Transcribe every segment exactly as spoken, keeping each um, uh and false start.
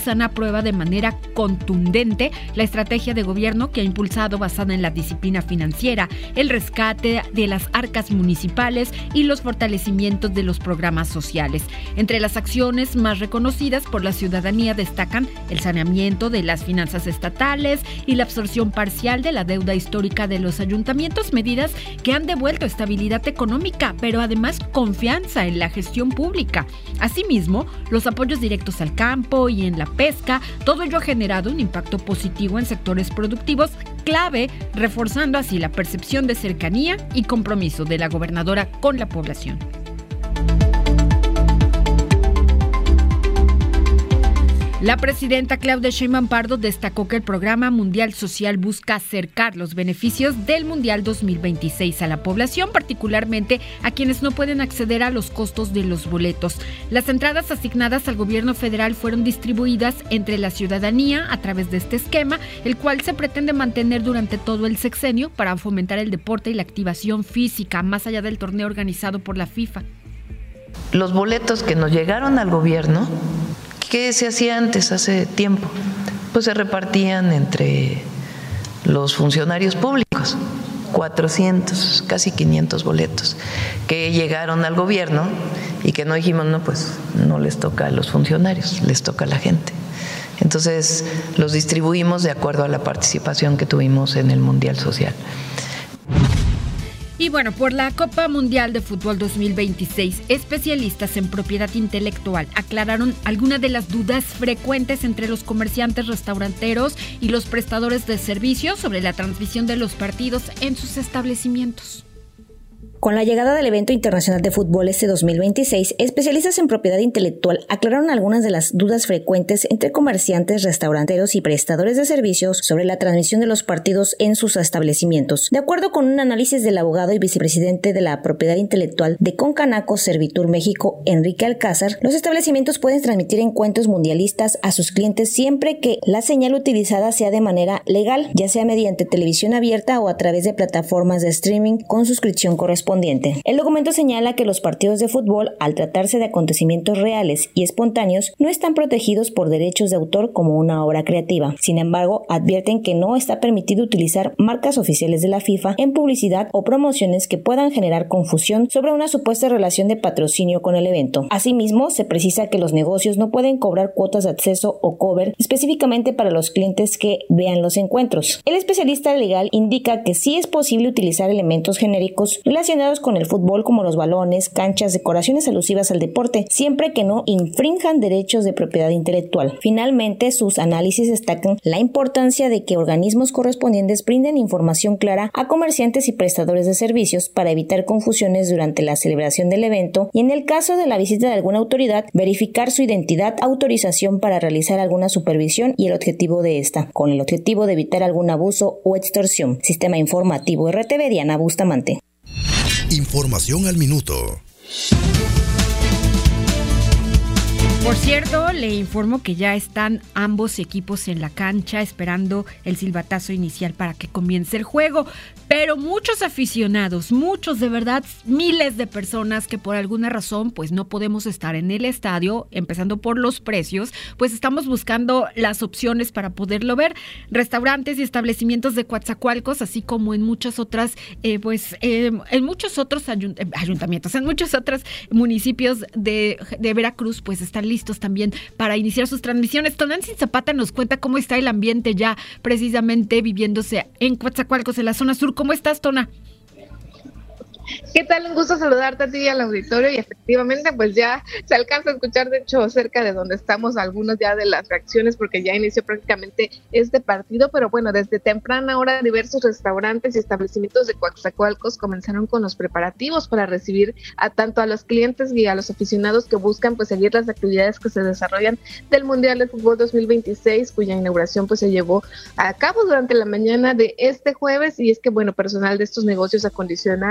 Veracruzana aprueba de manera contundente la estrategia de gobierno que ha impulsado basada en la disciplina financiera, el rescate de las arcas municipales y los fortalecimientos de los programas sociales. Entre las acciones más reconocidas por la ciudadanía destacan el saneamiento de las finanzas estatales y la absorción parcial de la deuda histórica de los ayuntamientos, medidas que han devuelto estabilidad económica, pero además confianza en la gestión pública. Asimismo, los apoyos directos al campo y en la pesca, todo ello ha generado un impacto positivo en sectores productivos clave, reforzando así la percepción de cercanía y compromiso de la gobernadora con la población. La presidenta Claudia Sheinbaum Pardo destacó que el Programa Mundial Social busca acercar los beneficios del Mundial dos mil veintiséis a la población, particularmente a quienes no pueden acceder a los costos de los boletos. Las entradas asignadas al gobierno federal fueron distribuidas entre la ciudadanía a través de este esquema, el cual se pretende mantener durante todo el sexenio para fomentar el deporte y la activación física, más allá del torneo organizado por la FIFA. Los boletos que nos llegaron al gobierno, ¿qué se hacía antes, hace tiempo? Pues se repartían entre los funcionarios públicos, cuatrocientos, casi quinientos boletos que llegaron al gobierno y que no dijimos, no, pues no les toca a los funcionarios, les toca a la gente. Entonces los distribuimos de acuerdo a la participación que tuvimos en el Mundial Social. Y bueno, por la Copa Mundial de Fútbol dos mil veintiséis, especialistas en propiedad intelectual aclararon algunas de las dudas frecuentes entre los comerciantes restauranteros y los prestadores de servicios sobre la transmisión de los partidos en sus establecimientos. Con la llegada del evento internacional de fútbol este dos mil veintiséis, especialistas en propiedad intelectual aclararon algunas de las dudas frecuentes entre comerciantes, restauranteros y prestadores de servicios sobre la transmisión de los partidos en sus establecimientos. De acuerdo con un análisis del abogado y vicepresidente de la propiedad intelectual de Concanaco Servitur México, Enrique Alcázar, los establecimientos pueden transmitir encuentros mundialistas a sus clientes siempre que la señal utilizada sea de manera legal, ya sea mediante televisión abierta o a través de plataformas de streaming con suscripción correspondiente. El documento señala que los partidos de fútbol, al tratarse de acontecimientos reales y espontáneos, no están protegidos por derechos de autor como una obra creativa. Sin embargo, advierten que no está permitido utilizar marcas oficiales de la FIFA en publicidad o promociones que puedan generar confusión sobre una supuesta relación de patrocinio con el evento. Asimismo, se precisa que los negocios no pueden cobrar cuotas de acceso o cover específicamente para los clientes que vean los encuentros. El especialista legal indica que sí es posible utilizar elementos genéricos relacionados con el fútbol como los balones, canchas, decoraciones alusivas al deporte, siempre que no infrinjan derechos de propiedad intelectual. Finalmente, sus análisis destacan la importancia de que organismos correspondientes brinden información clara a comerciantes y prestadores de servicios para evitar confusiones durante la celebración del evento y, en el caso de la visita de alguna autoridad, verificar su identidad, autorización para realizar alguna supervisión y el objetivo de esta, con el objetivo de evitar algún abuso o extorsión. Sistema Informativo R T V, Diana Bustamante. Información al minuto. Por cierto, le informo que ya están ambos equipos en la cancha esperando el silbatazo inicial para que comience el juego. Pero muchos aficionados, muchos de verdad, miles de personas que por alguna razón pues no podemos estar en el estadio, empezando por los precios, pues estamos buscando las opciones para poderlo ver. Restaurantes y establecimientos de Coatzacoalcos, así como en muchas otras, eh, pues eh, en muchos otros ayunt- ayuntamientos, en muchos otros municipios de, de Veracruz, pues están listos también para iniciar sus transmisiones. Tonantzin Zapata nos cuenta cómo está el ambiente ya precisamente viviéndose en Coatzacoalcos, en la zona sur. ¿Cómo estás, Tona? ¿Qué tal? Un gusto saludarte a ti y al auditorio, y efectivamente pues ya se alcanza a escuchar, de hecho, cerca de donde estamos, algunas ya de las reacciones, porque ya inició prácticamente este partido. Pero bueno, desde temprana hora diversos restaurantes y establecimientos de Coatzacoalcos comenzaron con los preparativos para recibir a tanto a los clientes y a los aficionados que buscan pues seguir las actividades que se desarrollan del Mundial de Fútbol dos mil veintiséis, cuya inauguración pues se llevó a cabo durante la mañana de este jueves. Y es que bueno, personal de estos negocios acondicionaron las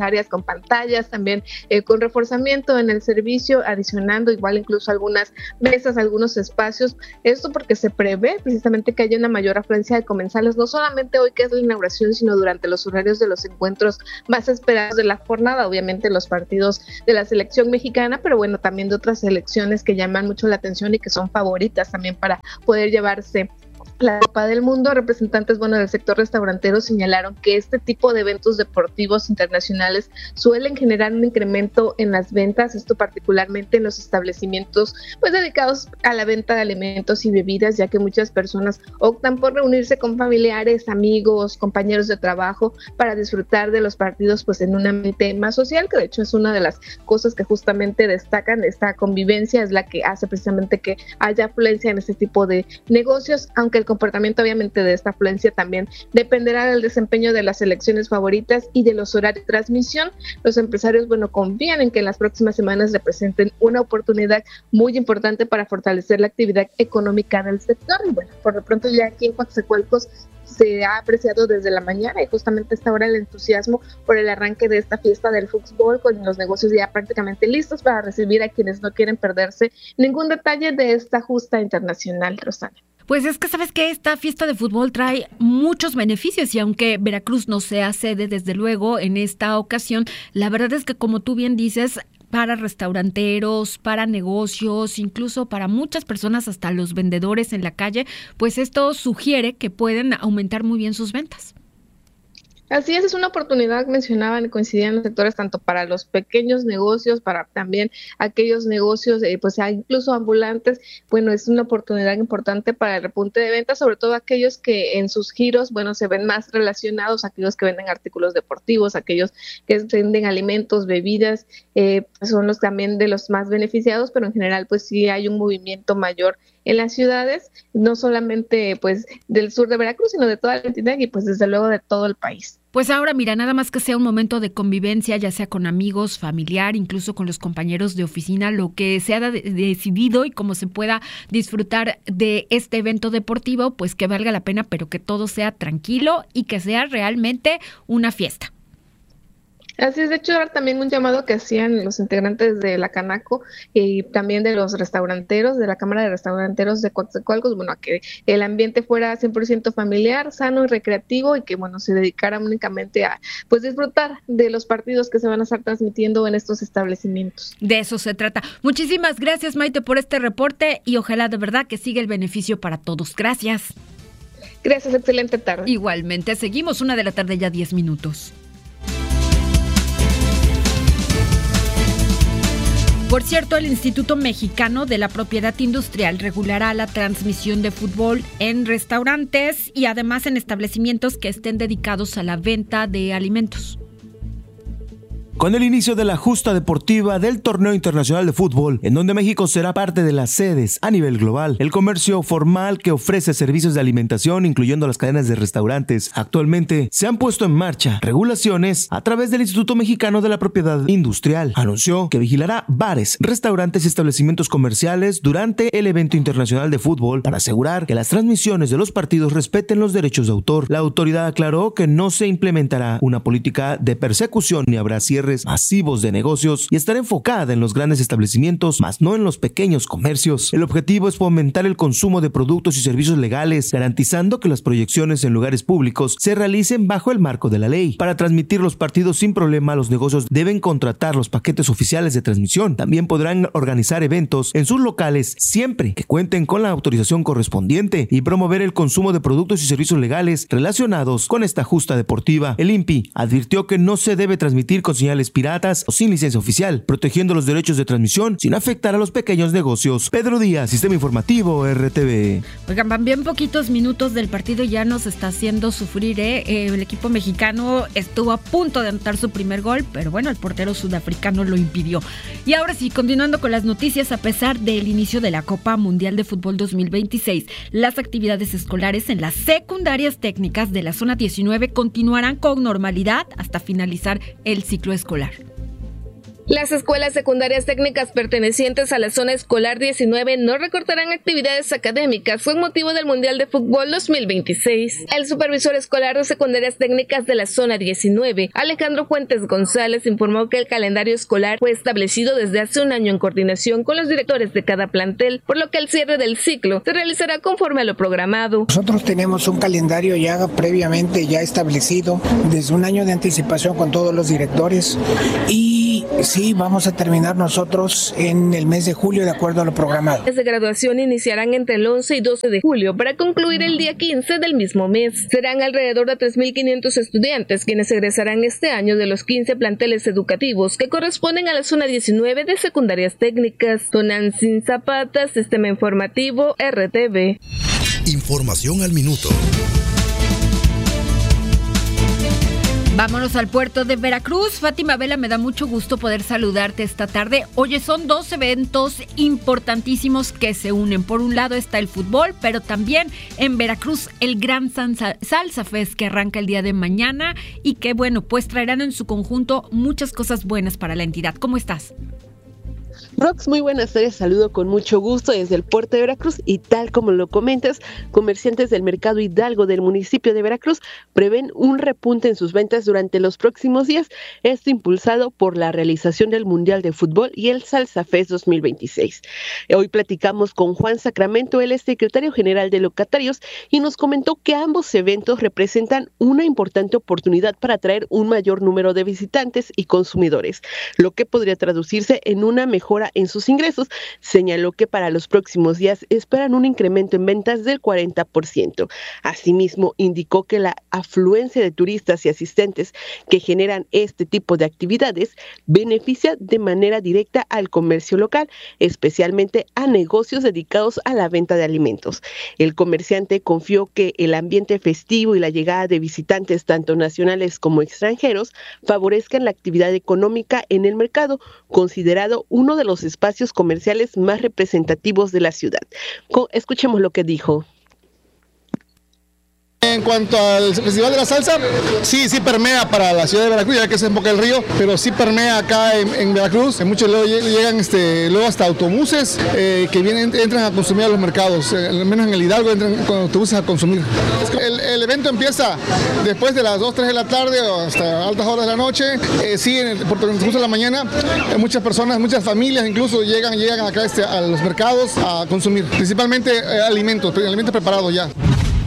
áreas con pantallas, también eh, con reforzamiento en el servicio, adicionando igual incluso algunas mesas, algunos espacios. Esto porque se prevé precisamente que haya una mayor afluencia de comensales, no solamente hoy que es la inauguración, sino durante los horarios de los encuentros más esperados de la jornada, obviamente los partidos de la selección mexicana, pero bueno, también de otras selecciones que llaman mucho la atención y que son favoritas también para poder llevarse la Copa del Mundo. Representantes, bueno, del sector restaurantero señalaron que este tipo de eventos deportivos internacionales suelen generar un incremento en las ventas, esto particularmente en los establecimientos pues dedicados a la venta de alimentos y bebidas, ya que muchas personas optan por reunirse con familiares, amigos, compañeros de trabajo para disfrutar de los partidos pues en un ambiente más social, que de hecho es una de las cosas que justamente destacan. Esta convivencia es la que hace precisamente que haya afluencia en este tipo de negocios, aunque el comportamiento obviamente de esta afluencia también dependerá del desempeño de las selecciones favoritas y de los horarios de transmisión. Los empresarios, bueno, confían en que en las próximas semanas representen una oportunidad muy importante para fortalecer la actividad económica del sector. Y bueno, por lo pronto ya aquí en Coatzacoalcos se ha apreciado desde la mañana y justamente está ahora el entusiasmo por el arranque de esta fiesta del fútbol, con los negocios ya prácticamente listos para recibir a quienes no quieren perderse ningún detalle de esta justa internacional, Rosana. Pues es que sabes que esta fiesta de fútbol trae muchos beneficios y aunque Veracruz no sea sede desde luego en esta ocasión, la verdad es que como tú bien dices, para restauranteros, para negocios, incluso para muchas personas, hasta los vendedores en la calle, pues esto sugiere que pueden aumentar muy bien sus ventas. Así es, es una oportunidad, mencionaban, coincidían los sectores tanto para los pequeños negocios, para también aquellos negocios, eh, pues incluso ambulantes. Bueno, es una oportunidad importante para el repunte de ventas, sobre todo aquellos que en sus giros, bueno, se ven más relacionados, aquellos que venden artículos deportivos, aquellos que venden alimentos, bebidas, eh, son los también de los más beneficiados, pero en general pues sí hay un movimiento mayor en las ciudades, no solamente pues del sur de Veracruz, sino de toda la entidad y pues desde luego de todo el país. Pues ahora mira, nada más que sea un momento de convivencia, ya sea con amigos, familiar, incluso con los compañeros de oficina, lo que se ha de- decidido y cómo se pueda disfrutar de este evento deportivo, pues que valga la pena, pero que todo sea tranquilo y que sea realmente una fiesta. Así es, de hecho era también un llamado que hacían los integrantes de la Canaco y también de los restauranteros, de la Cámara de Restauranteros de Coatzacoalcos, bueno, a que el ambiente fuera cien por ciento familiar, sano y recreativo y que, bueno, se dedicaran únicamente a, pues, disfrutar de los partidos que se van a estar transmitiendo en estos establecimientos. De eso se trata. Muchísimas gracias, Maite, por este reporte y ojalá de verdad que siga el beneficio para todos. Gracias. Gracias, excelente tarde. Igualmente, seguimos una de la tarde ya diez minutos. Por cierto, el Instituto Mexicano de la Propiedad Industrial regulará la transmisión de fútbol en restaurantes y además en establecimientos que estén dedicados a la venta de alimentos. Con el inicio de la justa deportiva del Torneo Internacional de Fútbol, en donde México será parte de las sedes a nivel global, el comercio formal que ofrece servicios de alimentación, incluyendo las cadenas de restaurantes, actualmente se han puesto en marcha regulaciones a través del Instituto Mexicano de la Propiedad Industrial. Anunció que vigilará bares, restaurantes y establecimientos comerciales durante el evento internacional de fútbol para asegurar que las transmisiones de los partidos respeten los derechos de autor. La autoridad aclaró que no se implementará una política de persecución ni habrá cierre masivos de negocios y estará enfocada en los grandes establecimientos, más no en los pequeños comercios. El objetivo es fomentar el consumo de productos y servicios legales, garantizando que las proyecciones en lugares públicos se realicen bajo el marco de la ley. Para transmitir los partidos sin problema, los negocios deben contratar los paquetes oficiales de transmisión. También podrán organizar eventos en sus locales siempre que cuenten con la autorización correspondiente y promover el consumo de productos y servicios legales relacionados con esta justa deportiva. El I N P I advirtió que no se debe transmitir con señales piratas o sin licencia oficial, protegiendo los derechos de transmisión sin afectar a los pequeños negocios. Pedro Díaz, Sistema Informativo R T V. Oigan, van bien poquitos minutos del partido, ya nos está haciendo sufrir, ¿eh? Eh, el equipo mexicano estuvo a punto de anotar su primer gol, pero bueno, el portero sudafricano lo impidió. Y ahora sí, continuando con las noticias, a pesar del inicio de la Copa Mundial de Fútbol dos mil veintiséis, las actividades escolares en las secundarias técnicas de la zona diecinueve continuarán con normalidad hasta finalizar el ciclo escolar. Las escuelas secundarias técnicas pertenecientes a la zona escolar diecinueve no recortarán actividades académicas con motivo del Mundial de Fútbol dos mil veintiséis. El supervisor escolar de secundarias técnicas de la zona diecinueve, Alejandro Fuentes González, informó que el calendario escolar fue establecido desde hace un año en coordinación con los directores de cada plantel, por lo que el cierre del ciclo se realizará conforme a lo programado. Nosotros tenemos un calendario ya previamente ya establecido desde un año de anticipación con todos los directores y sí, vamos a terminar nosotros en el mes de julio de acuerdo a lo programado. Las de graduación iniciarán entre el once y doce de julio para concluir el día quince del mismo mes. Serán alrededor de tres mil quinientos estudiantes quienes egresarán este año de los quince planteles educativos que corresponden a la zona diecinueve de secundarias técnicas. Tonantzin Zapata, Sistema Informativo, R T V. Información al minuto. Vámonos al puerto de Veracruz. Fátima Vela, me da mucho gusto poder saludarte esta tarde. Oye, son dos eventos importantísimos que se unen. Por un lado está el fútbol, pero también en Veracruz el Gran Salsa, Salsa Fest que arranca el día de mañana y que, bueno, pues traerán en su conjunto muchas cosas buenas para la entidad. ¿Cómo estás? Rox, muy buenas tardes, saludo con mucho gusto desde el puerto de Veracruz y tal como lo comentas, comerciantes del mercado Hidalgo del municipio de Veracruz prevén un repunte en sus ventas durante los próximos días, esto impulsado por la realización del Mundial de Fútbol y el Salsa Fest dos mil veintiséis. Hoy platicamos con Juan Sacramento, él es secretario general de Locatarios y nos comentó que ambos eventos representan una importante oportunidad para atraer un mayor número de visitantes y consumidores, lo que podría traducirse en una mejora en sus ingresos. Señaló que para los próximos días esperan un incremento en ventas del cuarenta por ciento. Asimismo, indicó que la afluencia de turistas y asistentes que generan este tipo de actividades beneficia de manera directa al comercio local, especialmente a negocios dedicados a la venta de alimentos. El comerciante confió que el ambiente festivo y la llegada de visitantes tanto nacionales como extranjeros favorezcan la actividad económica en el mercado, considerado uno de los espacios comerciales más representativos de la ciudad. Escuchemos lo que dijo. En cuanto al Festival de la Salsa, sí, sí permea para la ciudad de Veracruz, ya que es en Boca del Río, pero sí permea acá en, en Veracruz. Muchos luego llegan este, luego hasta autobuses eh, que vienen, entran a consumir a los mercados, eh, al menos en el Hidalgo entran con autobuses a consumir. El, el evento empieza después de las dos, tres de la tarde o hasta altas horas de la noche. Eh, sí, en el, por el transcurso de la mañana, eh, muchas personas, muchas familias incluso llegan, llegan acá este, a los mercados a consumir, principalmente eh, alimentos, alimentos preparados ya.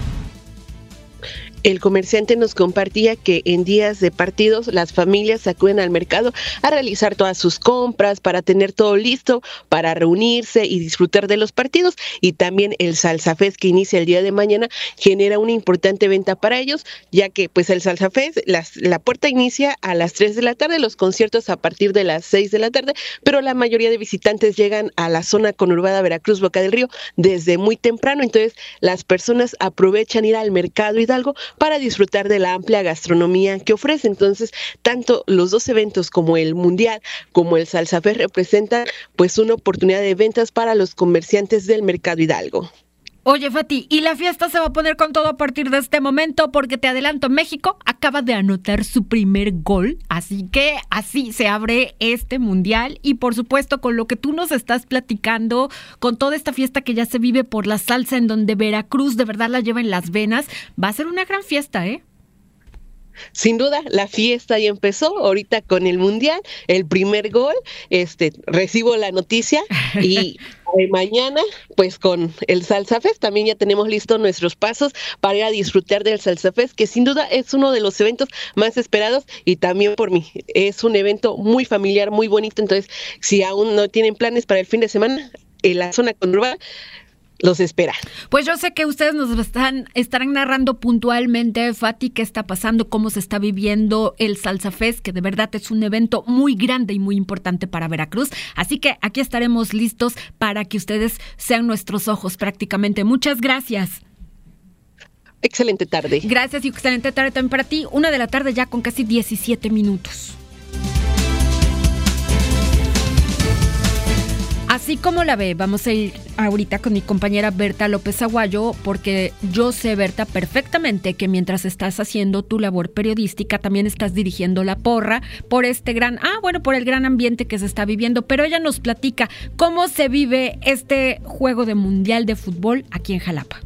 El comerciante nos compartía que en días de partidos las familias acuden al mercado a realizar todas sus compras para tener todo listo, para reunirse y disfrutar de los partidos, y también el Salsa Fest que inicia el día de mañana genera una importante venta para ellos, ya que pues el Salsa Fest, las, la puerta inicia a las tres de la tarde, los conciertos a partir de las seis de la tarde, pero la mayoría de visitantes llegan a la zona conurbada Veracruz, Boca del Río desde muy temprano, entonces las personas aprovechan ir al mercado Hidalgo para disfrutar de la amplia gastronomía que ofrece. Entonces, tanto los dos eventos como el Mundial como el Salsa Fest representan pues una oportunidad de ventas para los comerciantes del mercado Hidalgo. Oye, Fati, y la fiesta se va a poner con todo a partir de este momento, porque te adelanto, México acaba de anotar su primer gol, así que así se abre este mundial, y por supuesto con lo que tú nos estás platicando, con toda esta fiesta que ya se vive por la salsa, en donde Veracruz de verdad la lleva en las venas, va a ser una gran fiesta, ¿eh? Sin duda, la fiesta ya empezó ahorita con el Mundial, el primer gol, este, recibo la noticia y mañana, pues con el Salsa Fest, también ya tenemos listos nuestros pasos para ir a disfrutar del Salsa Fest, que sin duda es uno de los eventos más esperados y también por mí, es un evento muy familiar, muy bonito, entonces si aún no tienen planes para el fin de semana, en la zona conurbada, los espera. Pues yo sé que ustedes nos están, estarán narrando puntualmente, Fati, qué está pasando, cómo se está viviendo el Salsa Fest, que de verdad es un evento muy grande y muy importante para Veracruz. Así que aquí estaremos listos para que ustedes sean nuestros ojos prácticamente. Muchas gracias. Excelente tarde. Gracias y excelente tarde también para ti. Una de la tarde ya con casi diecisiete minutos. Así como la ve, vamos a ir ahorita con mi compañera Berta López Aguayo, porque yo sé, Berta, perfectamente que mientras estás haciendo tu labor periodística, también estás dirigiendo la porra por este gran, ah, bueno, por el gran ambiente que se está viviendo, pero ella nos platica cómo se vive este juego de Mundial de Fútbol aquí en Jalapa.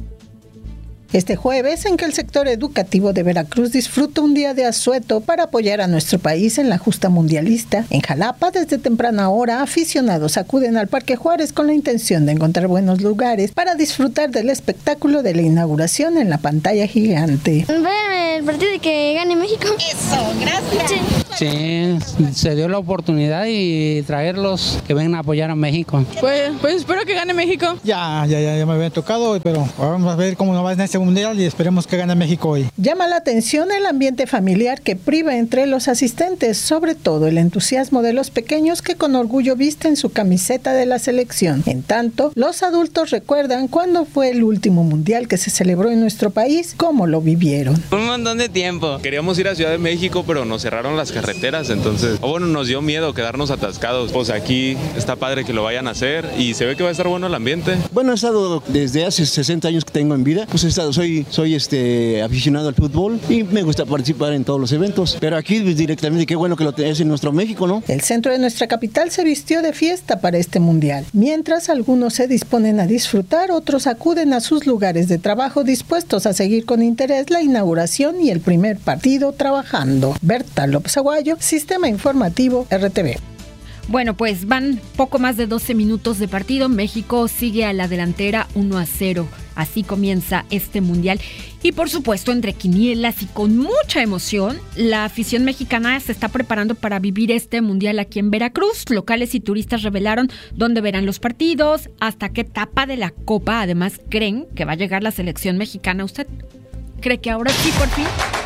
Este jueves, en que el sector educativo de Veracruz disfruta un día de asueto para apoyar a nuestro país en la justa mundialista, en Jalapa, desde temprana hora, aficionados acuden al Parque Juárez con la intención de encontrar buenos lugares para disfrutar del espectáculo de la inauguración en la pantalla gigante. Ver el partido y que gane México. Eso, gracias. Sí, se dio la oportunidad y traerlos que vengan a apoyar a México. Pues, pues espero que gane México. Ya, ya, ya, ya me había tocado, pero vamos a ver cómo nos va en este mundial y esperemos que gane México hoy. Llama la atención el ambiente familiar que priva entre los asistentes, sobre todo el entusiasmo de los pequeños que con orgullo visten su camiseta de la selección. En tanto, los adultos recuerdan cuándo fue el último mundial que se celebró en nuestro país, cómo lo vivieron. Un montón de tiempo. Queríamos ir a Ciudad de México, pero nos cerraron las carreteras, entonces, oh, bueno, nos dio miedo quedarnos atascados. Pues aquí está padre que lo vayan a hacer y se ve que va a estar bueno el ambiente. Bueno, he estado desde hace sesenta años que tengo en vida, pues he estado Soy, soy este, aficionado al fútbol y me gusta participar en todos los eventos. Pero aquí directamente, qué bueno que lo tenés en nuestro México, ¿no? El centro de nuestra capital se vistió de fiesta para este mundial. Mientras algunos se disponen a disfrutar, otros acuden a sus lugares de trabajo dispuestos a seguir con interés la inauguración y el primer partido trabajando. Berta López Aguayo, Sistema Informativo R T V. Bueno, pues van poco más de doce minutos de partido. México sigue a la delantera uno a cero. Así comienza este mundial. Y por supuesto, entre quinielas y con mucha emoción, la afición mexicana se está preparando para vivir este mundial aquí en Veracruz. Locales y turistas revelaron dónde verán los partidos, hasta qué etapa de la Copa además creen que va a llegar la selección mexicana. ¿Usted cree que ahora sí, por fin?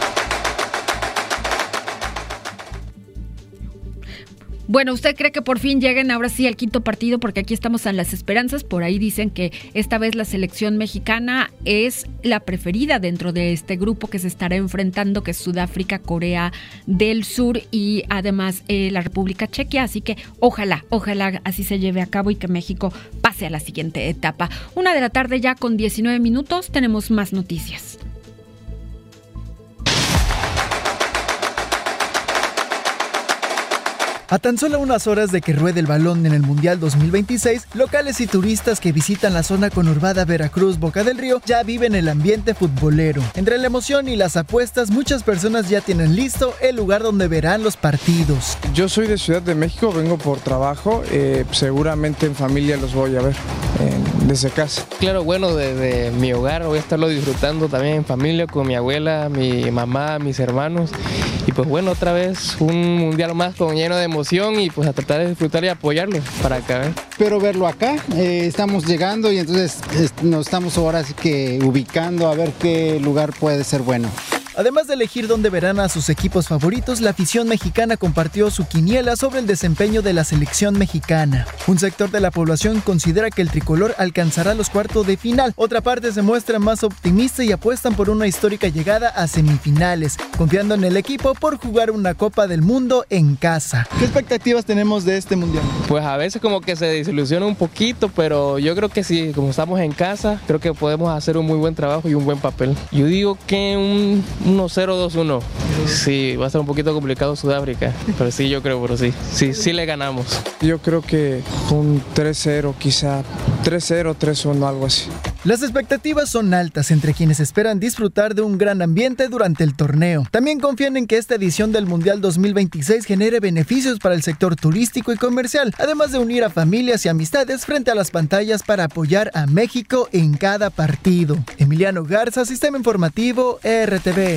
Bueno, ¿usted cree que por fin lleguen ahora sí al quinto partido? Porque aquí estamos en las esperanzas. Por ahí dicen que esta vez la selección mexicana es la preferida dentro de este grupo que se estará enfrentando, que es Sudáfrica, Corea del Sur y además eh, la República Checa. Así que ojalá, ojalá así se lleve a cabo y que México pase a la siguiente etapa. Una de la tarde ya con diecinueve minutos, tenemos más noticias. A tan solo unas horas de que ruede el balón en el Mundial dos mil veintiséis, locales y turistas que visitan la zona conurbada Veracruz, Boca del Río, ya viven el ambiente futbolero. Entre la emoción y las apuestas, muchas personas ya tienen listo el lugar donde verán los partidos. Yo soy de Ciudad de México, vengo por trabajo, eh, seguramente en familia los voy a ver eh, desde casa. Claro, bueno, desde mi hogar voy a estarlo disfrutando también en familia, con mi abuela, mi mamá, mis hermanos. Y pues bueno, otra vez un mundial más con lleno de emoción y pues a tratar de disfrutar y apoyarlo para acá. ¿eh? Espero verlo acá, eh, estamos llegando y entonces es, nos estamos ahora así que ubicando a ver qué lugar puede ser bueno. Además de elegir dónde verán a sus equipos favoritos, la afición mexicana compartió su quiniela sobre el desempeño de la selección mexicana. Un sector de la población considera que el tricolor alcanzará los cuartos de final. Otra parte se muestra más optimista y apuestan por una histórica llegada a semifinales, confiando en el equipo por jugar una Copa del Mundo en casa. ¿Qué expectativas tenemos de este mundial? Pues a veces como que se desilusiona un poquito, pero yo creo que sí, como estamos en casa, creo que podemos hacer un muy buen trabajo y un buen papel. Yo digo que un uno cero dos uno. Sí, va a ser un poquito complicado Sudáfrica, pero sí, yo creo, pero sí, sí, sí le ganamos. Yo creo que un tres cero quizá, tres cero, tres uno, algo así. Las expectativas son altas entre quienes esperan disfrutar de un gran ambiente durante el torneo. También confían en que esta edición del Mundial dos mil veintiséis genere beneficios para el sector turístico y comercial, además de unir a familias y amistades frente a las pantallas para apoyar a México en cada partido. Emiliano Garza, Sistema Informativo R T V.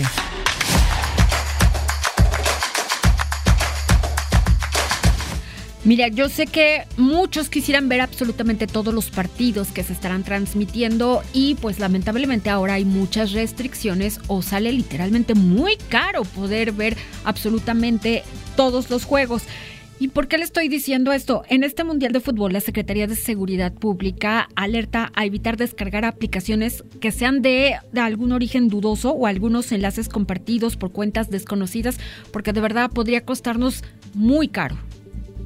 Mira, yo sé que muchos quisieran ver absolutamente todos los partidos que se estarán transmitiendo y pues lamentablemente ahora hay muchas restricciones o sale literalmente muy caro poder ver absolutamente todos los juegos. ¿Y por qué le estoy diciendo esto? En este Mundial de Fútbol, la Secretaría de Seguridad Pública alerta a evitar descargar aplicaciones que sean de, de algún origen dudoso o algunos enlaces compartidos por cuentas desconocidas, porque de verdad podría costarnos muy caro.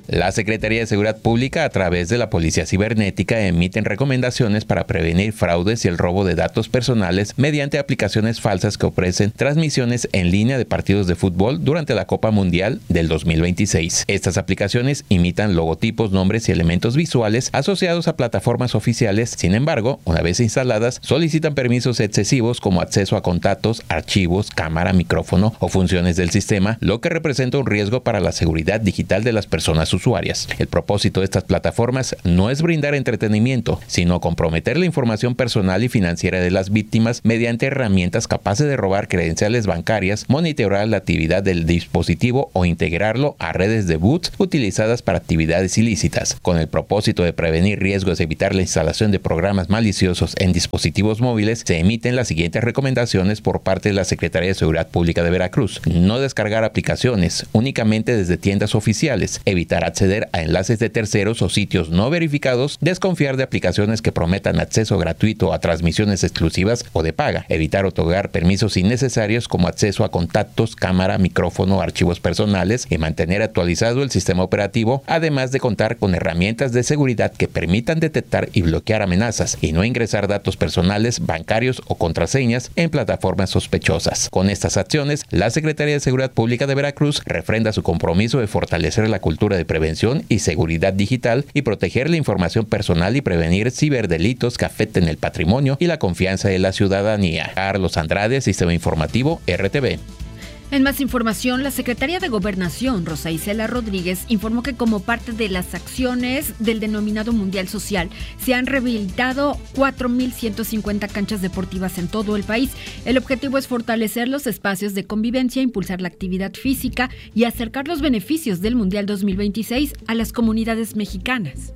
La Secretaría de Seguridad Pública, a través de la Policía Cibernética, emiten recomendaciones para prevenir fraudes y el robo de datos personales mediante aplicaciones falsas que ofrecen transmisiones en línea de partidos de fútbol durante la Copa Mundial del dos mil veintiséis. Estas aplicaciones imitan logotipos, nombres y elementos visuales asociados a plataformas oficiales. Sin embargo, una vez instaladas, solicitan permisos excesivos como acceso a contactos, archivos, cámara, micrófono o funciones del sistema, lo que representa un riesgo para la seguridad digital de las personas usuarias. El propósito de estas plataformas no es brindar entretenimiento, sino comprometer la información personal y financiera de las víctimas mediante herramientas capaces de robar credenciales bancarias, monitorear la actividad del dispositivo o integrarlo a redes de bots utilizadas para actividades ilícitas. Con el propósito de prevenir riesgos y evitar la instalación de programas maliciosos en dispositivos móviles, se emiten las siguientes recomendaciones por parte de la Secretaría de Seguridad Pública de Veracruz. No descargar aplicaciones únicamente desde tiendas oficiales, evitar acceder a enlaces de terceros o sitios no verificados, desconfiar de aplicaciones que prometan acceso gratuito a transmisiones exclusivas o de paga, evitar otorgar permisos innecesarios como acceso a contactos, cámara, micrófono, archivos personales y mantener actualizado el sistema operativo, además de contar con herramientas de seguridad que permitan detectar y bloquear amenazas y no ingresar datos personales, bancarios o contraseñas en plataformas sospechosas. Con estas acciones, la Secretaría de Seguridad Pública de Veracruz refrenda su compromiso de fortalecer la cultura de prevención y seguridad digital y proteger la información personal y prevenir ciberdelitos que afecten el patrimonio y la confianza de la ciudadanía. Carlos Andrade, Sistema Informativo R T V. En más información, la Secretaría de Gobernación, Rosa Isela Rodríguez, informó que como parte de las acciones del denominado Mundial Social, se han rehabilitado cuatro mil ciento cincuenta canchas deportivas en todo el país. El objetivo es fortalecer los espacios de convivencia, impulsar la actividad física y acercar los beneficios del Mundial dos mil veintiséis a las comunidades mexicanas.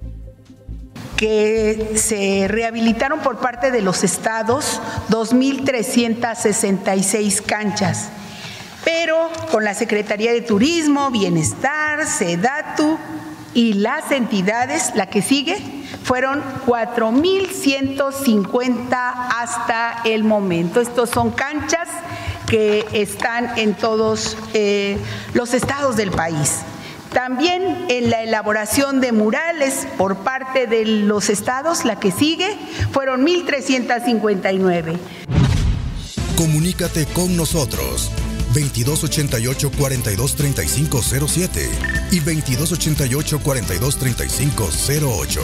Que se rehabilitaron por parte de los estados dos mil trescientas sesenta y seis canchas. Pero con la Secretaría de Turismo, Bienestar, SEDATU y las entidades, la que sigue, fueron cuatro mil ciento cincuenta hasta el momento. Estos son canchas que están en todos eh, los estados del país. También en la elaboración de murales por parte de los estados, la que sigue, fueron mil trescientos cincuenta y nueve. Comunícate con nosotros. veintidós ochenta y ocho, cuarenta y dos, treinta y cinco cero siete y veintidós ochenta y ocho, cuarenta y dos, treinta y cinco cero ocho.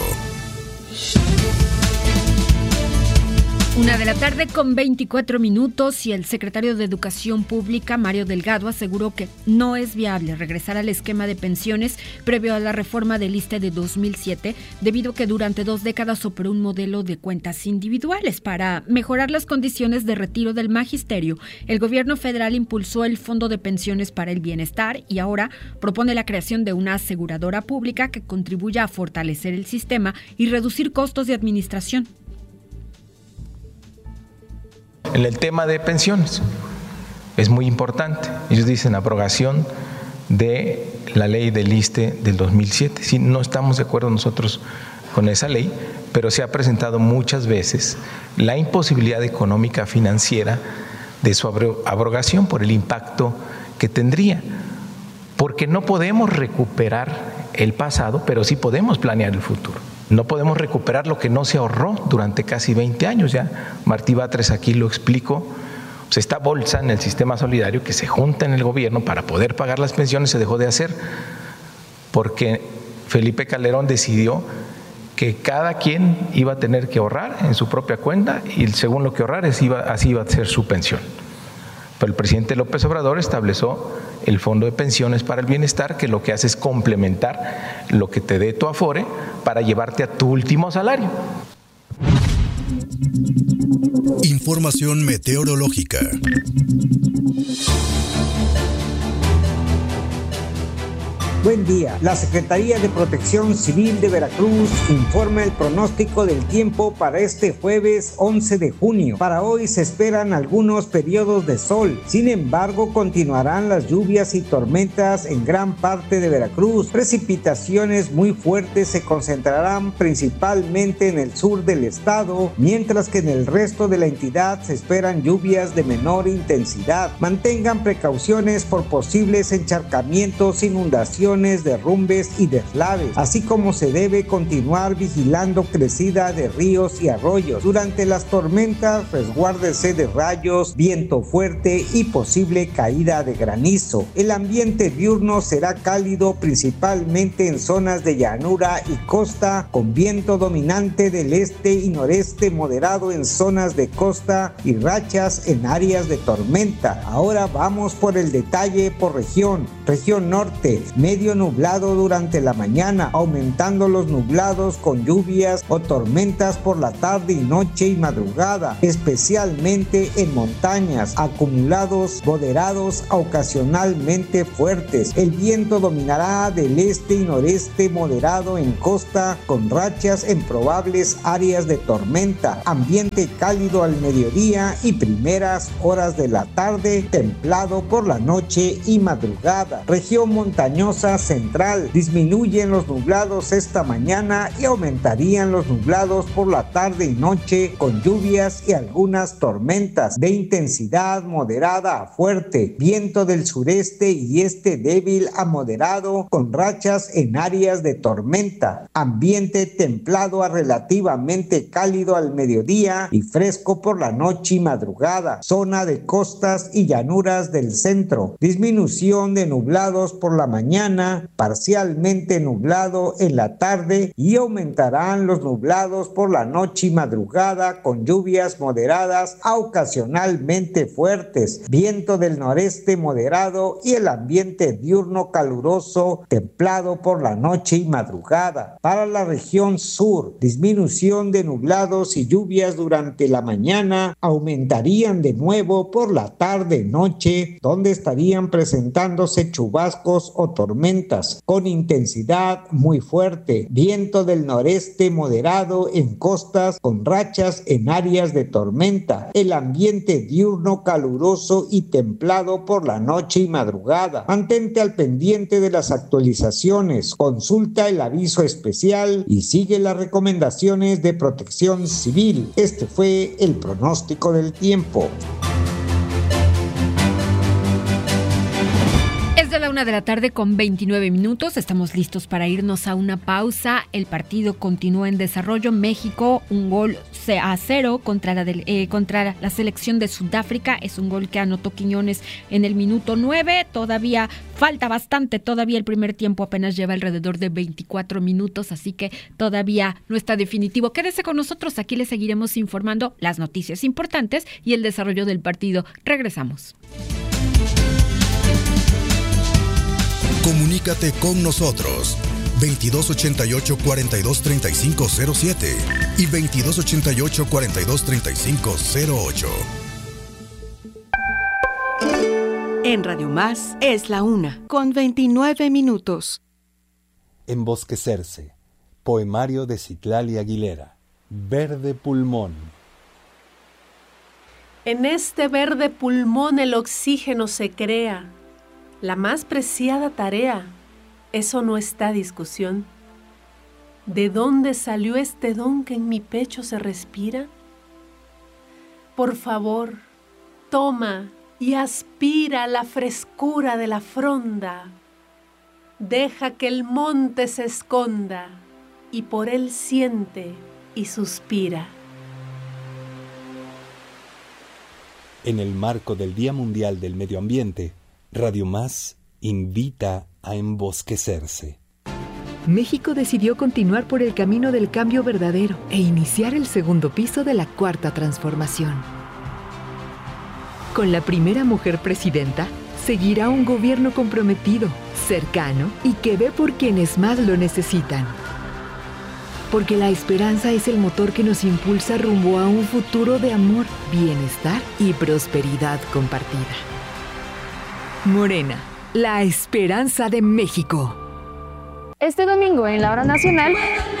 Una de la tarde con veinticuatro minutos y el secretario de Educación Pública, Mario Delgado, aseguró que no es viable regresar al esquema de pensiones previo a la reforma del I S S S T E de dos mil siete, debido a que durante dos décadas operó un modelo de cuentas individuales. Para mejorar las condiciones de retiro del magisterio, el gobierno federal impulsó el Fondo de Pensiones para el Bienestar y ahora propone la creación de una aseguradora pública que contribuya a fortalecer el sistema y reducir costos de administración. En el tema de pensiones, es muy importante. Ellos dicen abrogación de la ley del I S S S T E del dos mil siete. Sí, no estamos de acuerdo nosotros con esa ley, pero se ha presentado muchas veces la imposibilidad económica financiera de su abrogación por el impacto que tendría. Porque no podemos recuperar el pasado, pero sí podemos planear el futuro. No podemos recuperar lo que no se ahorró durante casi veinte años. Ya Martí Batres aquí lo explicó. Pues esta bolsa en el sistema solidario que se junta en el gobierno para poder pagar las pensiones se dejó de hacer porque Felipe Calderón decidió que cada quien iba a tener que ahorrar en su propia cuenta y según lo que ahorrar así iba a ser su pensión. Pero el presidente López Obrador estableció el Fondo de Pensiones para el Bienestar, que lo que hace es complementar lo que te dé tu Afore para llevarte a tu último salario. Información meteorológica. Buen día. La Secretaría de Protección Civil de Veracruz informa el pronóstico del tiempo para este jueves once de junio. Para hoy se esperan algunos periodos de sol. Sin embargo, continuarán las lluvias y tormentas en gran parte de Veracruz. Precipitaciones muy fuertes se concentrarán principalmente en el sur del estado, mientras que en el resto de la entidad se esperan lluvias de menor intensidad. Mantengan precauciones por posibles encharcamientos, inundaciones inundaciones, derrumbes y deslaves, así como se debe continuar vigilando crecida de ríos y arroyos. Durante las tormentas, resguárdese de rayos, viento fuerte y posible caída de granizo. El ambiente diurno será cálido principalmente en zonas de llanura y costa, con viento dominante del este y noreste moderado en zonas de costa y rachas en áreas de tormenta. Ahora vamos por el detalle por región. Región norte, medio nublado durante la mañana, aumentando los nublados con lluvias o tormentas por la tarde y noche y madrugada, especialmente en montañas, acumulados moderados a ocasionalmente fuertes. El viento dominará del este y noreste moderado en costa, con rachas en probables áreas de tormenta. Ambiente cálido al mediodía y primeras horas de la tarde, templado por la noche y madrugada. Región montañosa central, disminuyen los nublados esta mañana y aumentarían los nublados por la tarde y noche, con lluvias y algunas tormentas de intensidad moderada a fuerte. Viento del sureste y este débil a moderado, con rachas en áreas de tormenta. Ambiente templado a relativamente cálido al mediodía y fresco por la noche y madrugada. Zona de costas y llanuras del centro. Disminución de nublados por la mañana, parcialmente nublado en la tarde y aumentarán los nublados por la noche y madrugada, con lluvias moderadas a ocasionalmente fuertes. Viento del noreste moderado y el ambiente diurno caluroso, templado por la noche y madrugada. Para la región sur, disminución de nublados y lluvias durante la mañana, aumentarían de nuevo por la tarde y noche, donde estarían presentándose chubascos o tormentas con intensidad muy fuerte. Viento del noreste moderado en costas, con rachas en áreas de tormenta. El ambiente diurno caluroso y templado por la noche y madrugada. Mantente al pendiente de las actualizaciones, consulta el aviso especial y sigue las recomendaciones de Protección Civil. Este fue el pronóstico del tiempo. Es de la una de la tarde con veintinueve minutos. Estamos listos para irnos a una pausa. El partido continúa en desarrollo. México, un gol a cero contra la, del, eh, contra la selección de Sudáfrica. Es un gol que anotó Quiñones en el minuto nueve. Todavía falta bastante. Todavía el primer tiempo apenas lleva alrededor de veinticuatro minutos. Así que todavía no está definitivo. Quédese con nosotros. Aquí le seguiremos informando las noticias importantes y el desarrollo del partido. Regresamos. Comunícate con nosotros veintidós ochenta y ocho, cuarenta y dos, treinta y cinco cero siete y veintidós ochenta y ocho, cuarenta y dos, treinta y cinco cero ocho. En Radio Más es la una, con veintinueve minutos. Embosquecerse. Poemario de Citlali Aguilera. Verde pulmón. En este verde pulmón el oxígeno se crea. La más preciada tarea, eso no está a discusión. ¿De dónde salió este don que en mi pecho se respira? Por favor, toma y aspira la frescura de la fronda. Deja que el monte se esconda y por él siente y suspira. En el marco del Día Mundial del Medio Ambiente, Radio Más invita a embosquecerse. México decidió continuar por el camino del cambio verdadero e iniciar el segundo piso de la Cuarta Transformación. Con la primera mujer presidenta, seguirá un gobierno comprometido, cercano y que ve por quienes más lo necesitan. Porque la esperanza es el motor que nos impulsa rumbo a un futuro de amor, bienestar y prosperidad compartida. Morena, la esperanza de México. Este domingo en la Hora Nacional...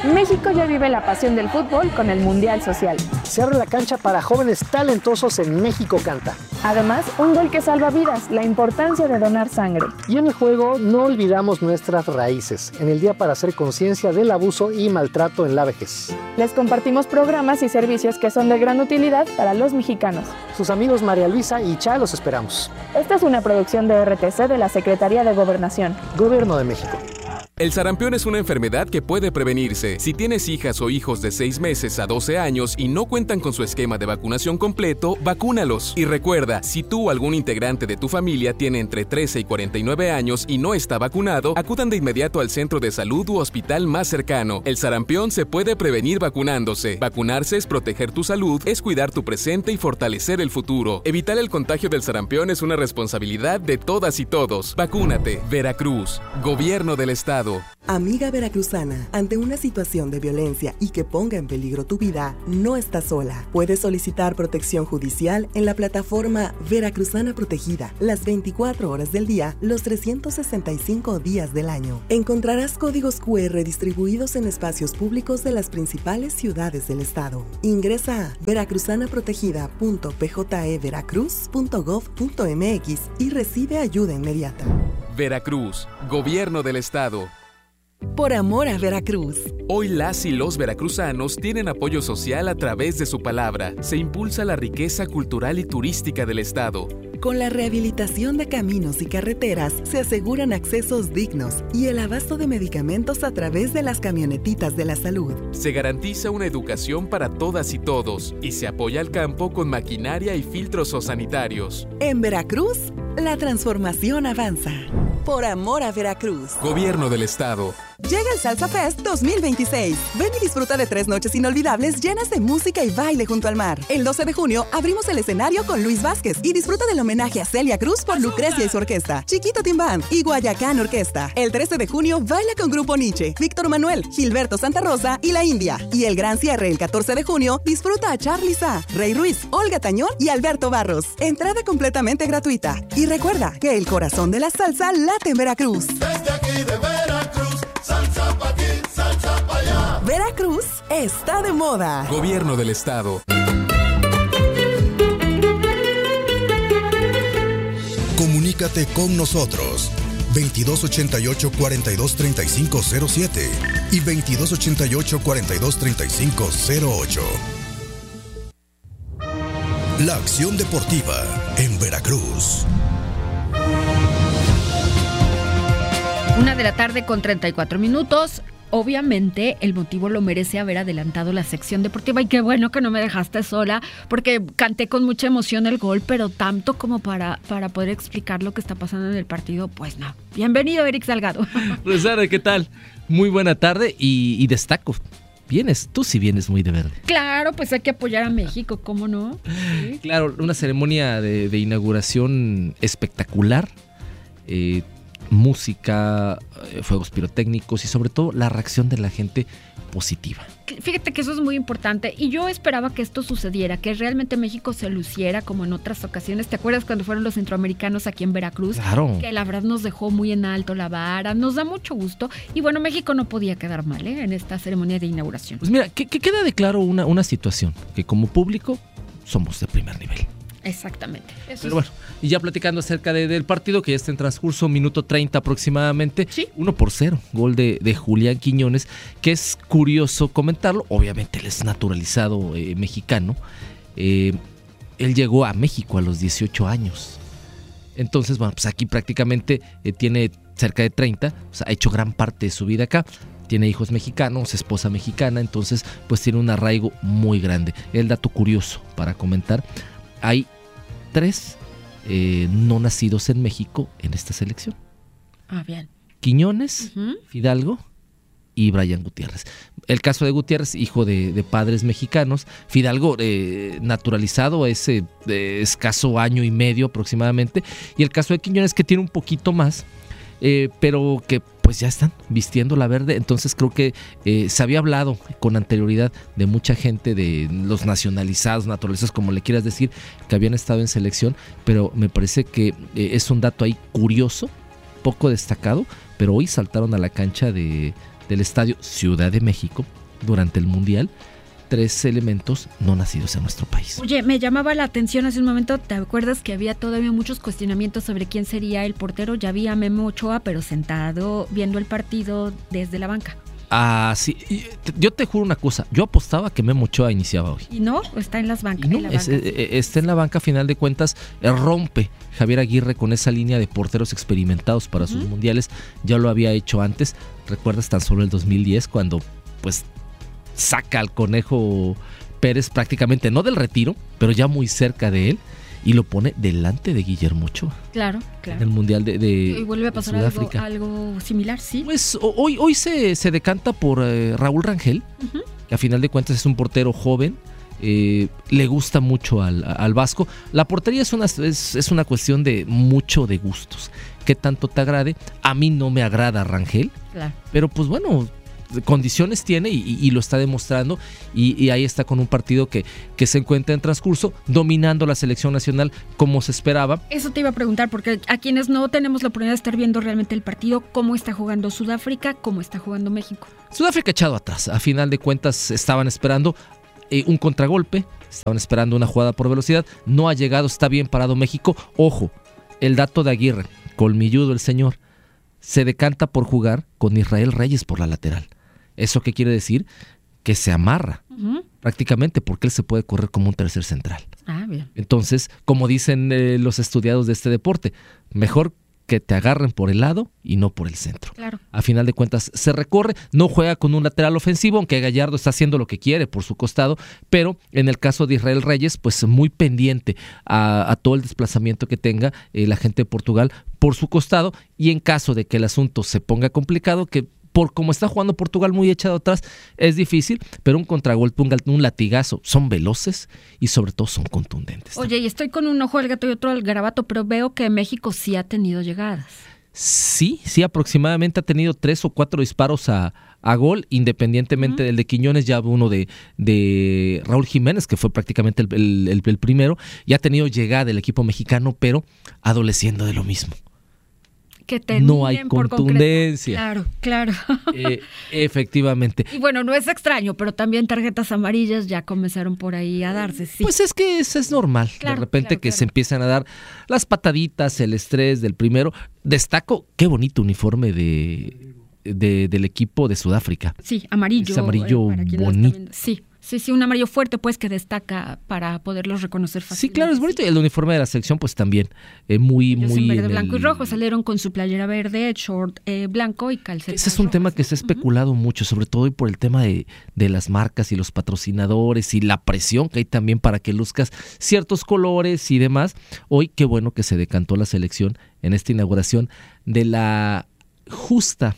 México ya vive la pasión del fútbol con el Mundial Social. Se abre la cancha para jóvenes talentosos en México Canta. Además, un gol que salva vidas, la importancia de donar sangre. Y en el juego no olvidamos nuestras raíces, en el día para hacer conciencia del abuso y maltrato en la vejez. Les compartimos programas y servicios que son de gran utilidad para los mexicanos. Sus amigos María Luisa y Cha los esperamos. Esta es una producción de R T C de la Secretaría de Gobernación. Gobierno de México. El sarampión es una enfermedad que puede prevenirse. Si tienes hijas o hijos de seis meses a doce años y no cuentan con su esquema de vacunación completo, vacúnalos. Y recuerda, si tú o algún integrante de tu familia tiene entre trece y cuarenta y nueve años y no está vacunado, acudan de inmediato al centro de salud u hospital más cercano. El sarampión se puede prevenir vacunándose. Vacunarse es proteger tu salud, es cuidar tu presente y fortalecer el futuro. Evitar el contagio del sarampión es una responsabilidad de todas y todos. Vacúnate. Veracruz. Gobierno del Estado. Amiga veracruzana, ante una situación de violencia y que ponga en peligro tu vida, no estás sola. Puedes solicitar protección judicial en la plataforma Veracruzana Protegida, las veinticuatro horas del día, los trescientos sesenta y cinco días del año. Encontrarás códigos cu erre distribuidos en espacios públicos de las principales ciudades del estado. Ingresa a veracruzana protegida punto p j e veracruz punto gov punto m x y recibe ayuda inmediata. Veracruz, Gobierno del Estado. Por amor a Veracruz. Hoy las y los veracruzanos tienen apoyo social a través de su palabra. Se impulsa la riqueza cultural y turística del estado. Con la rehabilitación de caminos y carreteras se aseguran accesos dignos y el abasto de medicamentos a través de las camionetitas de la salud. Se garantiza una educación para todas y todos y se apoya al campo con maquinaria y filtros sanitarios. En Veracruz, la transformación avanza. Por amor a Veracruz. Gobierno del Estado. Llega el Salsa Fest dos mil veintiséis. Ven y disfruta de tres noches inolvidables llenas de música y baile junto al mar. El doce de junio abrimos el escenario con Luis Vázquez y disfruta del homenaje a Celia Cruz por Lucrecia y su orquesta, Chiquito Team Band y Guayacán Orquesta. El trece de junio baila con Grupo Nietzsche, Víctor Manuel, Gilberto Santa Rosa y La India. Y el gran cierre el catorce de junio disfruta a Charly Sa, Rey Ruiz, Olga Tañón y Alberto Barros. Entrada completamente gratuita. Y recuerda que el corazón de la salsa late en Veracruz. Desde aquí de Veracruz, salsa pa' aquí, salsa pa' allá. Veracruz está de moda. Gobierno del Estado. Comunícate con nosotros veintidós ochenta y ocho, cuarenta y dos, treinta y cinco cero siete y veintidós ochenta y ocho, cuarenta y dos, treinta y cinco cero ocho. La acción deportiva en Veracruz. Una de la tarde con treinta y cuatro minutos. Obviamente el motivo lo merece haber adelantado la sección deportiva y qué bueno que no me dejaste sola porque canté con mucha emoción el gol, pero tanto como para, para poder explicar lo que está pasando en el partido, pues no. Bienvenido, Eric Salgado. Rosana, ¿qué tal? Muy buena tarde y, y destaco. Vienes, tú sí vienes muy de verde. Claro, pues hay que apoyar a México, ¿cómo no? Sí. Claro, una ceremonia de, de inauguración espectacular. Eh, música, fuegos pirotécnicos y sobre todo la reacción de la gente positiva. Fíjate que eso es muy importante y yo esperaba que esto sucediera, que realmente México se luciera como en otras ocasiones. ¿Te acuerdas cuando fueron los centroamericanos aquí en Veracruz? Claro. Que la verdad nos dejó muy en alto la vara, nos da mucho gusto y bueno, México no podía quedar mal ¿eh? en esta ceremonia de inauguración. Pues mira, que, que queda de claro una, una situación, que como público somos de primer nivel. Exactamente. Eso Pero bueno, y ya platicando acerca de, del partido que ya está en transcurso, minuto treinta aproximadamente, ¿sí? uno por cero, gol de, de Julián Quiñones, que es curioso comentarlo, obviamente él es naturalizado eh, mexicano, eh, él llegó a México a los dieciocho años, entonces bueno, pues aquí prácticamente eh, tiene cerca de treinta, o sea, ha hecho gran parte de su vida acá. Tiene hijos mexicanos, esposa mexicana, entonces pues tiene un arraigo muy grande. El dato curioso para comentar, hay tres eh, no nacidos en México en esta selección. Ah, bien. Quiñones, uh-huh. Fidalgo y Brian Gutiérrez. El caso de Gutiérrez, hijo de, de padres mexicanos. Fidalgo, eh, naturalizado a ese eh, escaso año y medio aproximadamente. Y el caso de Quiñones, que tiene un poquito más, eh, pero que pues ya están vistiendo la verde. Entonces creo que eh, se había hablado con anterioridad de mucha gente, de los nacionalizados, naturalizados, como le quieras decir, que habían estado en selección, pero me parece que eh, es un dato ahí curioso, poco destacado, pero hoy saltaron a la cancha de, del Estadio Ciudad de México durante el Mundial, tres elementos no nacidos en nuestro país. Oye, me llamaba la atención hace un momento, ¿te acuerdas que había todavía muchos cuestionamientos sobre quién sería el portero? Ya vi a Memo Ochoa, pero sentado viendo el partido desde la banca. Ah, sí. Yo te juro una cosa, yo apostaba que Memo Ochoa iniciaba hoy. Y no, está en las bancas. No, en la es, banca. eh, está en la banca, a final de cuentas, eh, rompe Javier Aguirre con esa línea de porteros experimentados para uh-huh. sus mundiales. Ya lo había hecho antes, recuerdas tan solo el dos mil diez cuando pues saca al Conejo Pérez prácticamente, no del retiro, pero ya muy cerca de él, y lo pone delante de Guillermo Ochoa. Claro, claro. En el Mundial de, de Y vuelve a pasar algo, algo similar, sí. Pues hoy, hoy se, se decanta por eh, Raúl Rangel, uh-huh. que a final de cuentas es un portero joven, eh, le gusta mucho al, al Vasco. La portería es una, es, es una cuestión de mucho de gustos. ¿Qué tanto te agrade? A mí no me agrada Rangel, claro. pero pues bueno, condiciones tiene y, y lo está demostrando, y, y ahí está con un partido que, que se encuentra en transcurso, dominando la selección nacional como se esperaba. Eso te iba a preguntar, porque a quienes no tenemos la oportunidad de estar viendo realmente el partido, ¿cómo está jugando Sudáfrica? ¿Cómo está jugando México? Sudáfrica echado atrás, a final de cuentas estaban esperando eh, un contragolpe, estaban esperando una jugada por velocidad, no ha llegado, está bien parado México. Ojo, el dato de Aguirre, colmilludo el señor, se decanta por jugar con Israel Reyes por la lateral. ¿Eso qué quiere decir? Que se amarra uh-huh. prácticamente, porque él se puede correr como un tercer central. Ah, bien. Entonces, como dicen eh, los estudiados de este deporte, mejor que te agarren por el lado y no por el centro. Claro. A final de cuentas se recorre, no juega con un lateral ofensivo, aunque Gallardo está haciendo lo que quiere por su costado, pero en el caso de Israel Reyes, pues muy pendiente a, a todo el desplazamiento que tenga eh, la gente de Portugal por su costado, y en caso de que el asunto se ponga complicado, que por como está jugando Portugal muy echado atrás, es difícil, pero un contragolpe, un, un latigazo, son veloces y sobre todo son contundentes. Oye, y estoy con un ojo al gato y otro al garabato, pero veo que México sí ha tenido llegadas. Sí, sí, aproximadamente ha tenido tres o cuatro disparos a, a gol, independientemente uh-huh. del de Quiñones, ya uno de, de Raúl Jiménez, que fue prácticamente el, el, el, el primero, y ha tenido llegada el equipo mexicano, pero adoleciendo de lo mismo. Que no hay contundencia. Claro, claro. Eh, efectivamente. Y bueno, no es extraño, pero también tarjetas amarillas ya comenzaron por ahí a darse. Sí. Pues es que eso es normal. Claro, de repente claro, que claro. se empiezan a dar las pataditas, el estrés del primero. Destaco, qué bonito uniforme de, de del equipo de Sudáfrica. Sí, amarillo. Es amarillo eh, bonito. Sí. Sí, sí, un amarillo fuerte, pues, que destaca para poderlos reconocer fácilmente. Sí, claro, es bonito. Y el uniforme de la selección, pues, también eh, muy, Ellos muy... en verde, en blanco el... y rojo, salieron con su playera verde, short eh, blanco y calcetas. Ese es un rojas. tema que se ha especulado uh-huh. mucho, sobre todo por el tema de, de las marcas y los patrocinadores y la presión que hay también para que luzcas ciertos colores y demás. Hoy, qué bueno que se decantó la selección en esta inauguración de la justa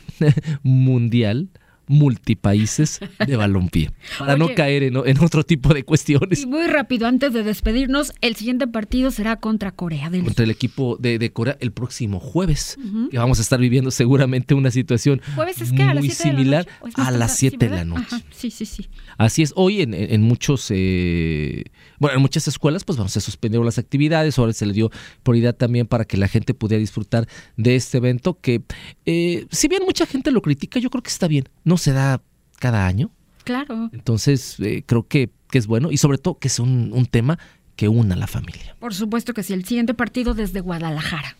mundial multipaíses de balompié, para Oye, no caer en, en otro tipo de cuestiones. Y muy rápido, antes de despedirnos, el siguiente partido será contra Corea del Sur. Contra el equipo de, de Corea el próximo jueves, uh-huh. que vamos a estar viviendo seguramente una situación ¿Jueves es que a muy las similar de a las siete de la noche. Ajá, sí, sí, sí. Así es, hoy en, en muchos, eh, bueno, en muchas escuelas, pues bueno, se suspendieron las actividades, ahora se le dio prioridad también para que la gente pudiera disfrutar de este evento que, eh, si bien mucha gente lo critica, yo creo que está bien, no se da cada año. Claro. Entonces, eh, creo que, que es bueno y sobre todo que es un, un tema que una a la familia. Por supuesto que sí, el siguiente partido desde Guadalajara.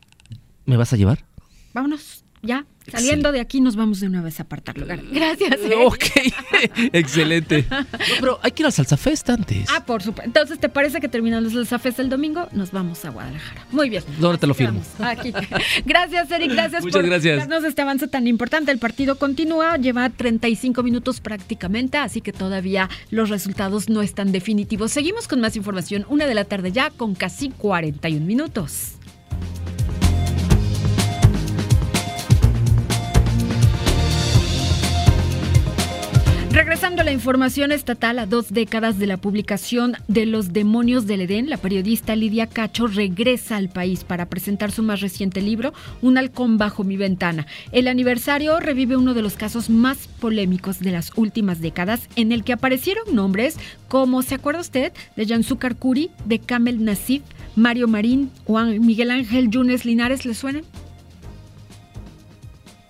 ¿Me vas a llevar? Vámonos. Ya, saliendo sí. de aquí nos vamos de una vez a apartar lugar. Gracias. ¿eh? Ok, excelente. No, pero hay que ir al Salsa Fest antes. Ah, por supuesto. Entonces, ¿te parece que terminando el Salsa Fest el domingo nos vamos a Guadalajara? Muy bien. ¿Dónde te lo firmo? Aquí. Gracias, Eric. Gracias Muchas por gracias. darnos este avance tan importante. El partido continúa, lleva treinta y cinco minutos prácticamente, así que todavía los resultados no están definitivos. Seguimos con más información. Una de la tarde ya con casi cuarenta y un minutos. Regresando a la información estatal, a dos décadas de la publicación de Los demonios del Edén, la periodista Lidia Cacho regresa al país para presentar su más reciente libro, Un halcón bajo mi ventana. El aniversario revive uno de los casos más polémicos de las últimas décadas, en el que aparecieron nombres como, ¿se acuerda usted?, de Yanzúcar Curi, de Kamel Nassif, Mario Marín o Miguel Ángel Yunes Linares. ¿Le suenan?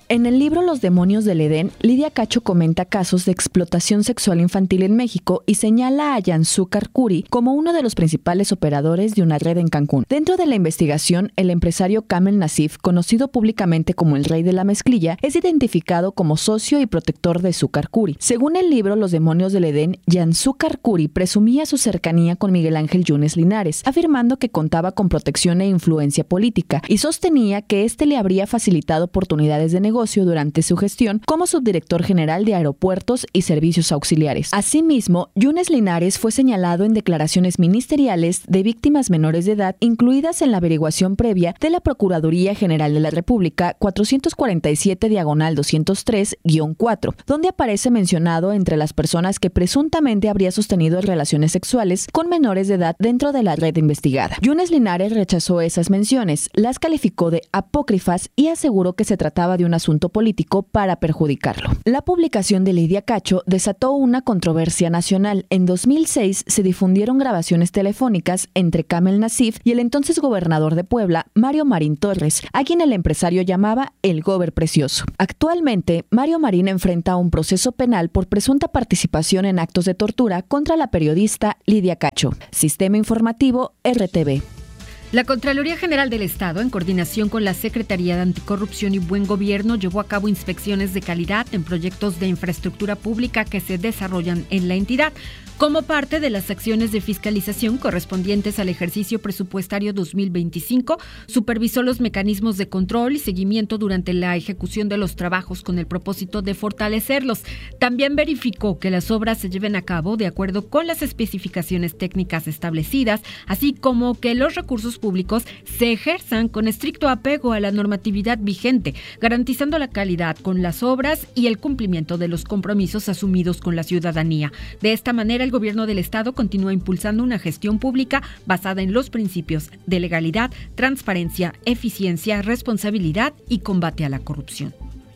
En el libro Los demonios del Edén, Lidia Cacho comenta casos de explotación sexual infantil en México y señala a Yansu Karkuri como uno de los principales operadores de una red en Cancún. Dentro de la investigación, el empresario Kamel Nasif, conocido públicamente como el rey de la mezclilla, es identificado como socio y protector de Su Karkuri. Según el libro Los demonios del Edén, Yansu Karkuri presumía su cercanía con Miguel Ángel Yunes Linares, afirmando que contaba con protección e influencia política y sostenía que éste le habría facilitado oportunidades de negocio durante su gestión como subdirector general de Aeropuertos y Servicios Auxiliares. Asimismo, Yunes Linares fue señalado en declaraciones ministeriales de víctimas menores de edad incluidas en la averiguación previa de la Procuraduría General de la República cuatrocientos cuarenta y siete diagonal doscientos tres guión cuatro, donde aparece mencionado entre las personas que presuntamente habría sostenido relaciones sexuales con menores de edad dentro de la red investigada. Yunes Linares rechazó esas menciones, las calificó de apócrifas y aseguró que se trataba de un asunto político para perjudicarlo. La publicación de Lidia Cacho desató una controversia nacional. En dos mil seis se difundieron grabaciones telefónicas entre Kamel Nasif y el entonces gobernador de Puebla, Mario Marín Torres, a quien el empresario llamaba el Gober Precioso. Actualmente, Mario Marín enfrenta un proceso penal por presunta participación en actos de tortura contra la periodista Lidia Cacho. Sistema Informativo R T V. La Contraloría General del Estado, en coordinación con la Secretaría de Anticorrupción y Buen Gobierno, llevó a cabo inspecciones de calidad en proyectos de infraestructura pública que se desarrollan en la entidad, como parte de las acciones de fiscalización correspondientes al ejercicio presupuestario dos mil veinticinco, supervisó los mecanismos de control y seguimiento durante la ejecución de los trabajos con el propósito de fortalecerlos. También verificó que las obras se lleven a cabo de acuerdo con las especificaciones técnicas establecidas, así como que los recursos públicos se ejerzan con estricto apego a la normatividad vigente, garantizando la calidad con las obras y el cumplimiento de los compromisos asumidos con la ciudadanía. De esta manera, el gobierno del Estado continúa impulsando una gestión pública basada en los principios de legalidad, transparencia, eficiencia, responsabilidad y combate a la corrupción.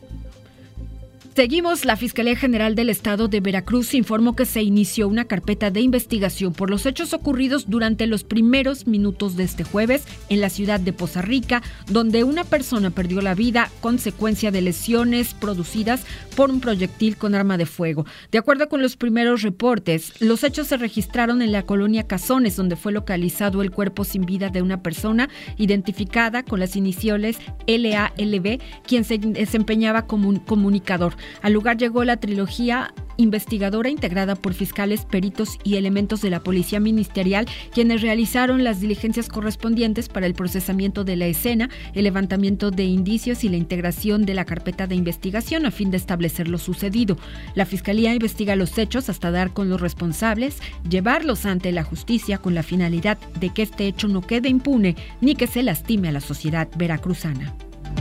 Seguimos. La Fiscalía General del Estado de Veracruz informó que se inició una carpeta de investigación por los hechos ocurridos durante los primeros minutos de este jueves en la ciudad de Poza Rica, donde una persona perdió la vida consecuencia de lesiones producidas por un proyectil con arma de fuego. De acuerdo con los primeros reportes, los hechos se registraron en la colonia Cazones, donde fue localizado el cuerpo sin vida de una persona identificada con las iniciales L A L B, quien se desempeñaba como un comunicador. Al lugar llegó la trilogía investigadora integrada por fiscales, peritos y elementos de la Policía Ministerial, quienes realizaron las diligencias correspondientes para el procesamiento de la escena, el levantamiento de indicios y la integración de la carpeta de investigación a fin de establecer lo sucedido. La Fiscalía investiga los hechos hasta dar con los responsables, llevarlos ante la justicia con la finalidad de que este hecho no quede impune ni que se lastime a la sociedad veracruzana.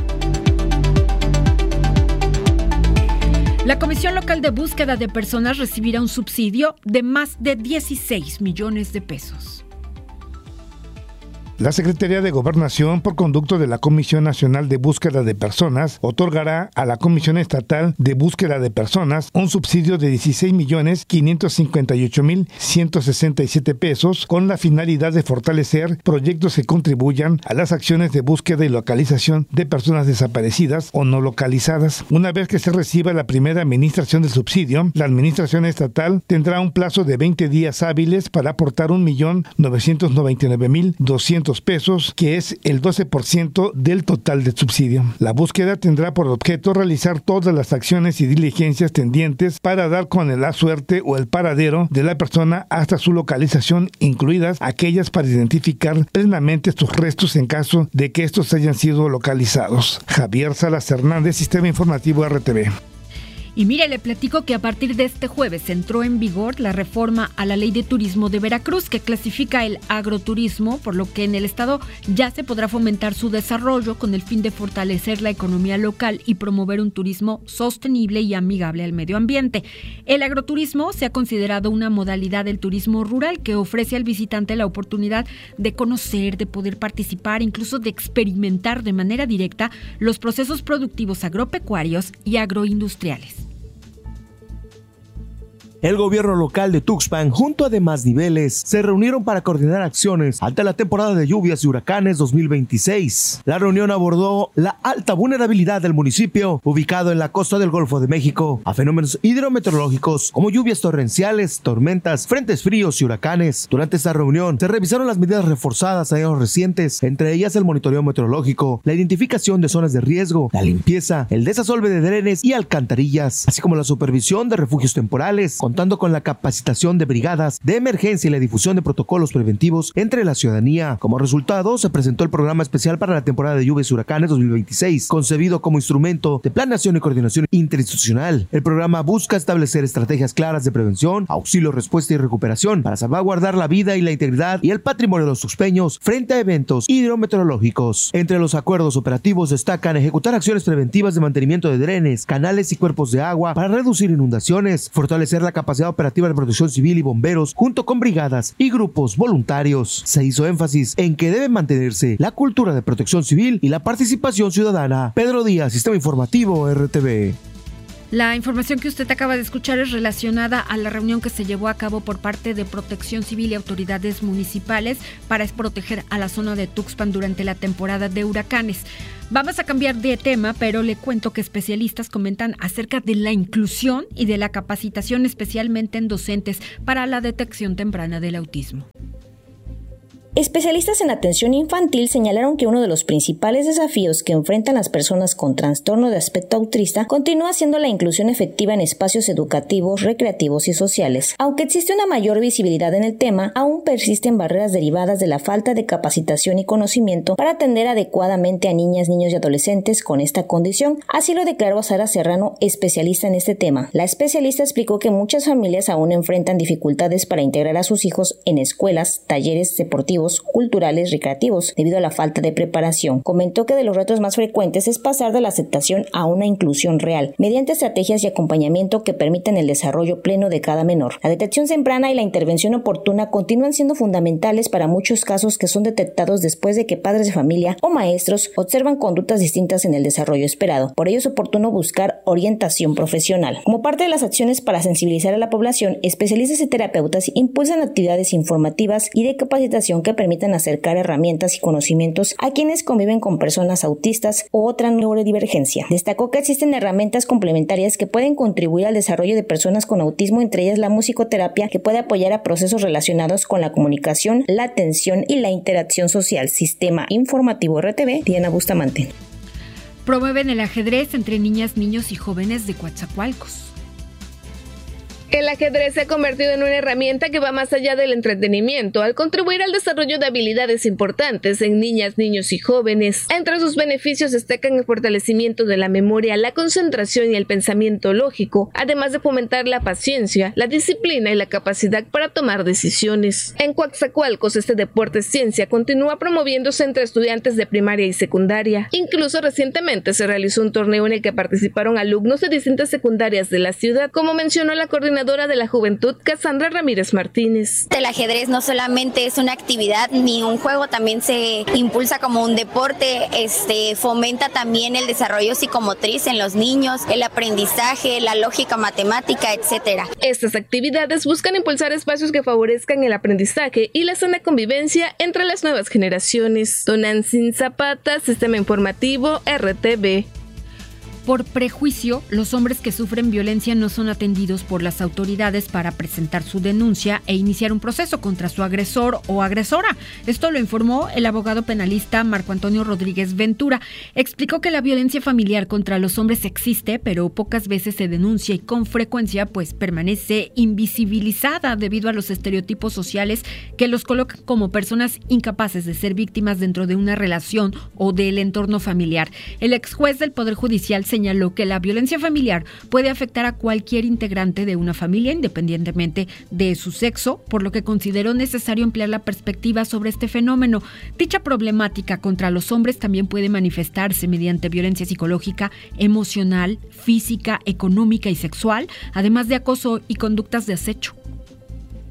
La Comisión Local de Búsqueda de Personas recibirá un subsidio de más de dieciséis millones de pesos. La Secretaría de Gobernación, por conducto de la Comisión Nacional de Búsqueda de Personas, otorgará a la Comisión Estatal de Búsqueda de Personas un subsidio de dieciséis millones quinientos cincuenta y ocho mil ciento sesenta y siete pesos con la finalidad de fortalecer proyectos que contribuyan a las acciones de búsqueda y localización de personas desaparecidas o no localizadas. Una vez que se reciba la primera administración del subsidio, la Administración Estatal tendrá un plazo de veinte días hábiles para aportar un millón novecientos noventa y nueve mil doscientos pesos, que es el doce por ciento del total del subsidio. La búsqueda tendrá por objeto realizar todas las acciones y diligencias tendientes para dar con la suerte o el paradero de la persona hasta su localización, incluidas aquellas para identificar plenamente sus restos en caso de que estos hayan sido localizados. Javier Salas Hernández, Sistema Informativo R T V. Y mire, le platico que a partir de este jueves entró en vigor la reforma a la Ley de Turismo de Veracruz, que clasifica el agroturismo, por lo que en el estado ya se podrá fomentar su desarrollo con el fin de fortalecer la economía local y promover un turismo sostenible y amigable al medio ambiente. El agroturismo se ha considerado una modalidad del turismo rural que ofrece al visitante la oportunidad de conocer, de poder participar, incluso de experimentar de manera directa los procesos productivos agropecuarios y agroindustriales. El gobierno local de Tuxpan, junto a demás niveles, se reunieron para coordinar acciones ante la temporada de lluvias y huracanes dos mil veintiséis. La reunión abordó la alta vulnerabilidad del municipio, ubicado en la costa del Golfo de México, a fenómenos hidrometeorológicos como lluvias torrenciales, tormentas, frentes fríos y huracanes. Durante esta reunión se revisaron las medidas reforzadas a años recientes, entre ellas el monitoreo meteorológico, la identificación de zonas de riesgo, la limpieza, el desasolve de drenes y alcantarillas, así como la supervisión de refugios temporales, contando con la capacitación de brigadas de emergencia y la difusión de protocolos preventivos entre la ciudadanía. Como resultado, se presentó el programa especial para la temporada de lluvias y huracanes dos mil veintiséis, concebido como instrumento de planeación y coordinación interinstitucional. El programa busca establecer estrategias claras de prevención, auxilio, respuesta y recuperación para salvaguardar la vida y la integridad y el patrimonio de los tuxpeños frente a eventos hidrometeorológicos. Entre los acuerdos operativos destacan ejecutar acciones preventivas de mantenimiento de drenes, canales y cuerpos de agua para reducir inundaciones, fortalecer la capacidad operativa de protección civil y bomberos junto con brigadas y grupos voluntarios. Se hizo énfasis en que debe mantenerse la cultura de protección civil y la participación ciudadana. Pedro Díaz, Sistema Informativo R T V. La información que usted acaba de escuchar es relacionada a la reunión que se llevó a cabo por parte de Protección Civil y autoridades municipales para proteger a la zona de Tuxpan durante la temporada de huracanes. Vamos a cambiar de tema, pero le cuento que especialistas comentan acerca de la inclusión y de la capacitación, especialmente en docentes, para la detección temprana del autismo. Especialistas en atención infantil señalaron que uno de los principales desafíos que enfrentan las personas con trastorno de aspecto autista continúa siendo la inclusión efectiva en espacios educativos, recreativos y sociales. Aunque existe una mayor visibilidad en el tema, aún persisten barreras derivadas de la falta de capacitación y conocimiento para atender adecuadamente a niñas, niños y adolescentes con esta condición. Así lo declaró Sara Serrano, especialista en este tema. La especialista explicó que muchas familias aún enfrentan dificultades para integrar a sus hijos en escuelas, talleres deportivos, culturales, recreativos, debido a la falta de preparación. Comentó que de los retos más frecuentes es pasar de la aceptación a una inclusión real, mediante estrategias y acompañamiento que permiten el desarrollo pleno de cada menor. La detección temprana y la intervención oportuna continúan siendo fundamentales para muchos casos que son detectados después de que padres de familia o maestros observan conductas distintas en el desarrollo esperado. Por ello es oportuno buscar orientación profesional. Como parte de las acciones para sensibilizar a la población, especialistas y terapeutas impulsan actividades informativas y de capacitación que permiten acercar herramientas y conocimientos a quienes conviven con personas autistas o otra neurodivergencia. Destacó que existen herramientas complementarias que pueden contribuir al desarrollo de personas con autismo, entre ellas la musicoterapia, que puede apoyar a procesos relacionados con la comunicación, la atención y la interacción social. Sistema Informativo R T V, Diana Bustamante. Promueven el ajedrez entre niñas, niños y jóvenes de Coatzacoalcos. El ajedrez se ha convertido en una herramienta que va más allá del entretenimiento al contribuir al desarrollo de habilidades importantes en niñas, niños y jóvenes. Entre sus beneficios destacan el fortalecimiento de la memoria, la concentración y el pensamiento lógico, además de fomentar la paciencia, la disciplina y la capacidad para tomar decisiones. En Coatzacoalcos, este deporte ciencia continúa promoviéndose entre estudiantes de primaria y secundaria. Incluso recientemente se realizó un torneo en el que participaron alumnos de distintas secundarias de la ciudad, como mencionó la coordinadora de la juventud, Cassandra Ramírez Martínez. El ajedrez no solamente es una actividad ni un juego, también se impulsa como un deporte, este, fomenta también el desarrollo psicomotriz en los niños, el aprendizaje, la lógica matemática, etcétera. Estas actividades buscan impulsar espacios que favorezcan el aprendizaje y la sana convivencia entre las nuevas generaciones. Donancin Zapata, Sistema Informativo R T V. Por prejuicio, los hombres que sufren violencia no son atendidos por las autoridades para presentar su denuncia e iniciar un proceso contra su agresor o agresora. Esto lo informó el abogado penalista Marco Antonio Rodríguez Ventura. Explicó que la violencia familiar contra los hombres existe, pero pocas veces se denuncia y con frecuencia pues permanece invisibilizada debido a los estereotipos sociales que los colocan como personas incapaces de ser víctimas dentro de una relación o del entorno familiar. El ex juez del Poder Judicial señaló que la violencia familiar puede afectar a cualquier integrante de una familia independientemente de su sexo, por lo que consideró necesario ampliar la perspectiva sobre este fenómeno. Dicha problemática contra los hombres también puede manifestarse mediante violencia psicológica, emocional, física, económica y sexual, además de acoso y conductas de acecho.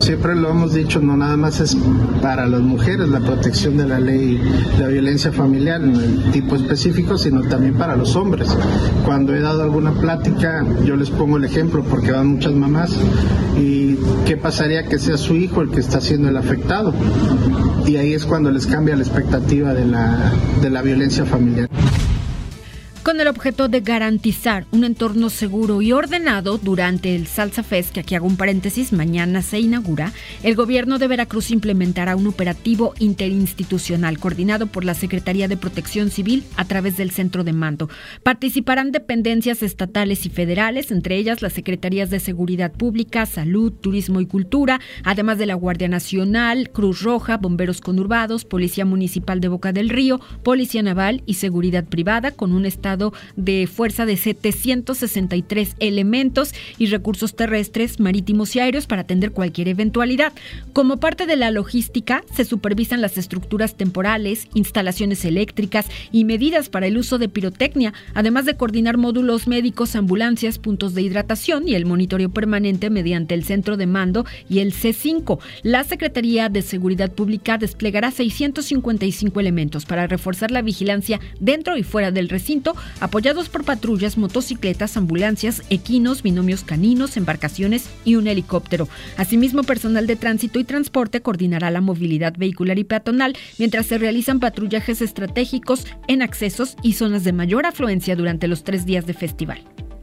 Siempre lo hemos dicho, no nada más es para las mujeres la protección de la ley de violencia familiar en el tipo específico, sino también para los hombres. Cuando he dado alguna plática, yo les pongo el ejemplo porque van muchas mamás y ¿qué pasaría que sea su hijo el que está siendo el afectado? Y ahí es cuando les cambia la expectativa de la, de la violencia familiar. Con el objeto de garantizar un entorno seguro y ordenado durante el Salsa Fest, que aquí hago un paréntesis, mañana se inaugura, el gobierno de Veracruz implementará un operativo interinstitucional coordinado por la Secretaría de Protección Civil a través del Centro de Mando. Participarán dependencias estatales y federales, entre ellas las Secretarías de Seguridad Pública, Salud, Turismo y Cultura, además de la Guardia Nacional, Cruz Roja, Bomberos Conurbados, Policía Municipal de Boca del Río, Policía Naval y Seguridad Privada, con un estado de fuerza de setecientos sesenta y tres elementos y recursos terrestres, marítimos y aéreos para atender cualquier eventualidad. Como parte de la logística, se supervisan las estructuras temporales, instalaciones eléctricas y medidas para el uso de pirotecnia, además de coordinar módulos médicos, ambulancias, puntos de hidratación y el monitoreo permanente mediante el Centro de Mando y el C cinco. La Secretaría de Seguridad Pública desplegará seiscientos cincuenta y cinco elementos para reforzar la vigilancia dentro y fuera del recinto, apoyados por patrullas, motocicletas, ambulancias, equinos, binomios caninos, embarcaciones y un helicóptero. Asimismo, personal de tránsito y transporte coordinará la movilidad vehicular y peatonal mientras se realizan patrullajes estratégicos en accesos y zonas de mayor afluencia durante los tres días de festival.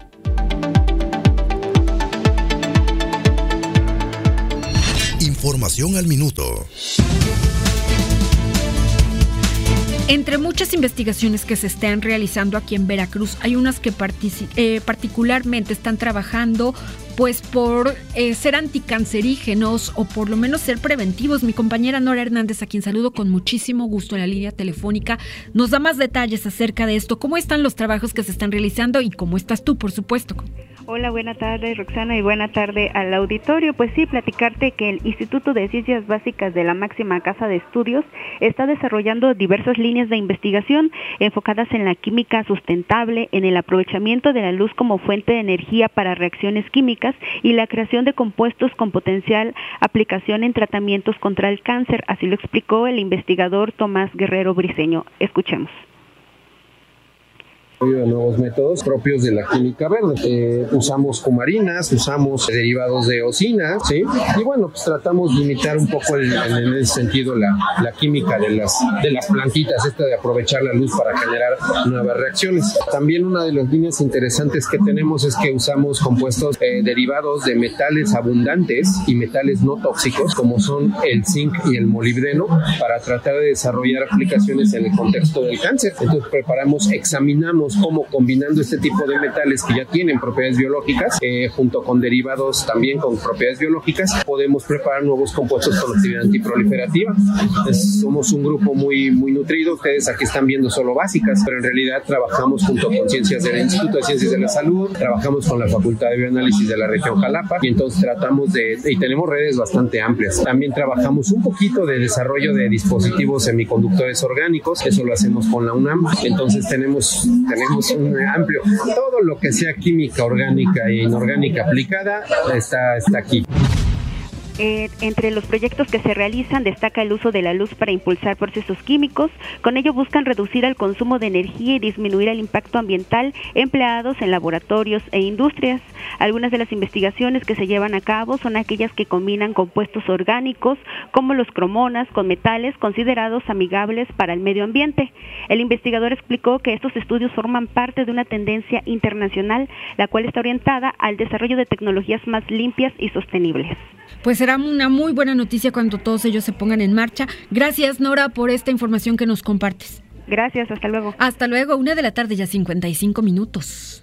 Información al minuto. Entre muchas investigaciones que se están realizando aquí en Veracruz, hay unas que partici- eh, particularmente están trabajando pues por eh, ser anticancerígenos o por lo menos ser preventivos. Mi compañera Nora Hernández, a quien saludo con muchísimo gusto en la línea telefónica, nos da más detalles acerca de esto. ¿Cómo están los trabajos que se están realizando y cómo estás tú, por supuesto? Hola, buena tarde, Roxana, y buena tarde al auditorio. Pues sí, platicarte que el Instituto de Ciencias Básicas de la máxima casa de estudios está desarrollando diversas líneas de investigación enfocadas en la química sustentable, en el aprovechamiento de la luz como fuente de energía para reacciones químicas y la creación de compuestos con potencial aplicación en tratamientos contra el cáncer. Así lo explicó el investigador Tomás Guerrero Briceño. Escuchemos. De nuevos métodos propios de la química verde. Eh, usamos cumarinas, usamos derivados de eosina, ¿sí? Y bueno, pues tratamos de imitar un poco el, en ese sentido la, la química de las, de las plantitas, esta de aprovechar la luz para generar nuevas reacciones. También una de las líneas interesantes que tenemos es que usamos compuestos eh, derivados de metales abundantes y metales no tóxicos, como son el zinc y el molibdeno, para tratar de desarrollar aplicaciones en el contexto del cáncer. Entonces preparamos, examinamos cómo combinando este tipo de metales que ya tienen propiedades biológicas, eh, junto con derivados también con propiedades biológicas, podemos preparar nuevos compuestos con actividad antiproliferativa. Es, somos un grupo muy, muy nutrido. Ustedes aquí están viendo solo básicas, pero en realidad trabajamos junto con ciencias del Instituto de Ciencias de la Salud, trabajamos con la Facultad de Bioanálisis de la región Jalapa, y entonces tratamos de, y tenemos redes bastante amplias. También trabajamos un poquito de desarrollo de dispositivos semiconductores orgánicos, eso lo hacemos con la UNAM. Entonces tenemos tenemos un amplio, todo lo que sea química orgánica e inorgánica aplicada está, está aquí. Eh, entre los proyectos que se realizan destaca el uso de la luz para impulsar procesos químicos. Con ello buscan reducir el consumo de energía y disminuir el impacto ambiental empleados en laboratorios e industrias. Algunas de las investigaciones que se llevan a cabo son aquellas que combinan compuestos orgánicos como los cromonas con metales considerados amigables para el medio ambiente. El investigador explicó que estos estudios forman parte de una tendencia internacional, la cual está orientada al desarrollo de tecnologías más limpias y sostenibles. Pues será una muy buena noticia cuando todos ellos se pongan en marcha. Gracias, Nora, por esta información que nos compartes. Gracias, hasta luego. Hasta luego, una de la tarde, ya cincuenta y cinco minutos.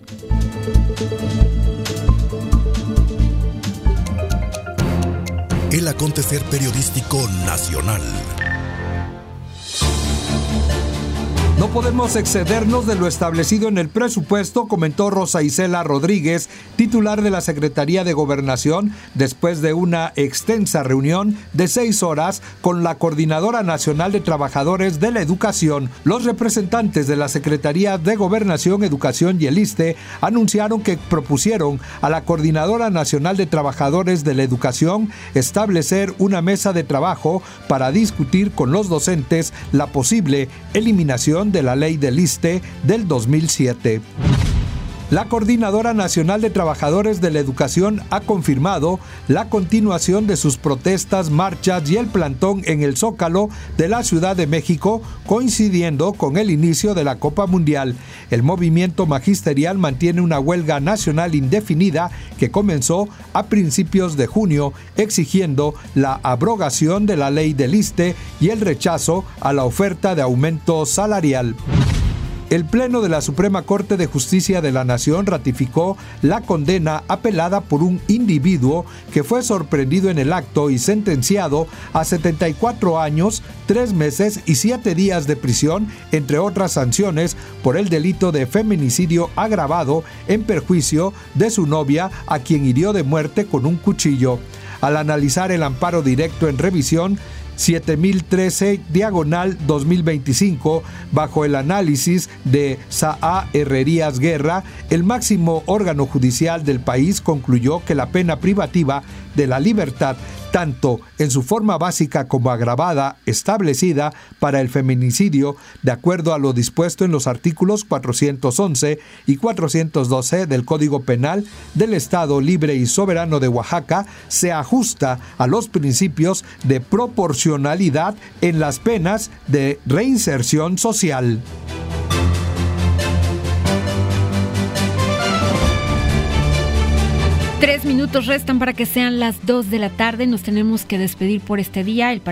El acontecer periodístico nacional. No podemos excedernos de lo establecido en el presupuesto, comentó Rosa Isela Rodríguez, titular de la Secretaría de Gobernación, después de una extensa reunión de seis horas con la Coordinadora Nacional de Trabajadores de la Educación. Los representantes de la Secretaría de Gobernación, Educación y el ISSSTE anunciaron que propusieron a la Coordinadora Nacional de Trabajadores de la Educación establecer una mesa de trabajo para discutir con los docentes la posible eliminación de la ley del ISSSTE del dos mil siete. La Coordinadora Nacional de Trabajadores de la Educación ha confirmado la continuación de sus protestas, marchas y el plantón en el Zócalo de la Ciudad de México, coincidiendo con el inicio de la Copa Mundial. El movimiento magisterial mantiene una huelga nacional indefinida que comenzó a principios de junio, exigiendo la abrogación de la ley del ISSSTE y el rechazo a la oferta de aumento salarial. El Pleno de la Suprema Corte de Justicia de la Nación ratificó la condena apelada por un individuo que fue sorprendido en el acto y sentenciado a setenta y cuatro años, tres meses y siete días de prisión, entre otras sanciones, por el delito de feminicidio agravado en perjuicio de su novia, a quien hirió de muerte con un cuchillo. Al analizar el amparo directo en revisión siete mil trece diagonal dos mil veinticinco, bajo el análisis de Saa Herrerías Guerra, el máximo órgano judicial del país concluyó que la pena privativa de la libertad, tanto en su forma básica como agravada, establecida para el feminicidio, de acuerdo a lo dispuesto en los artículos cuatrocientos once y cuatrocientos doce del Código Penal del Estado Libre y Soberano de Oaxaca, se ajusta a los principios de proporcionalidad en las penas de reinserción social. Tres minutos restan para que sean las dos de la tarde. Nos tenemos que despedir por este día. El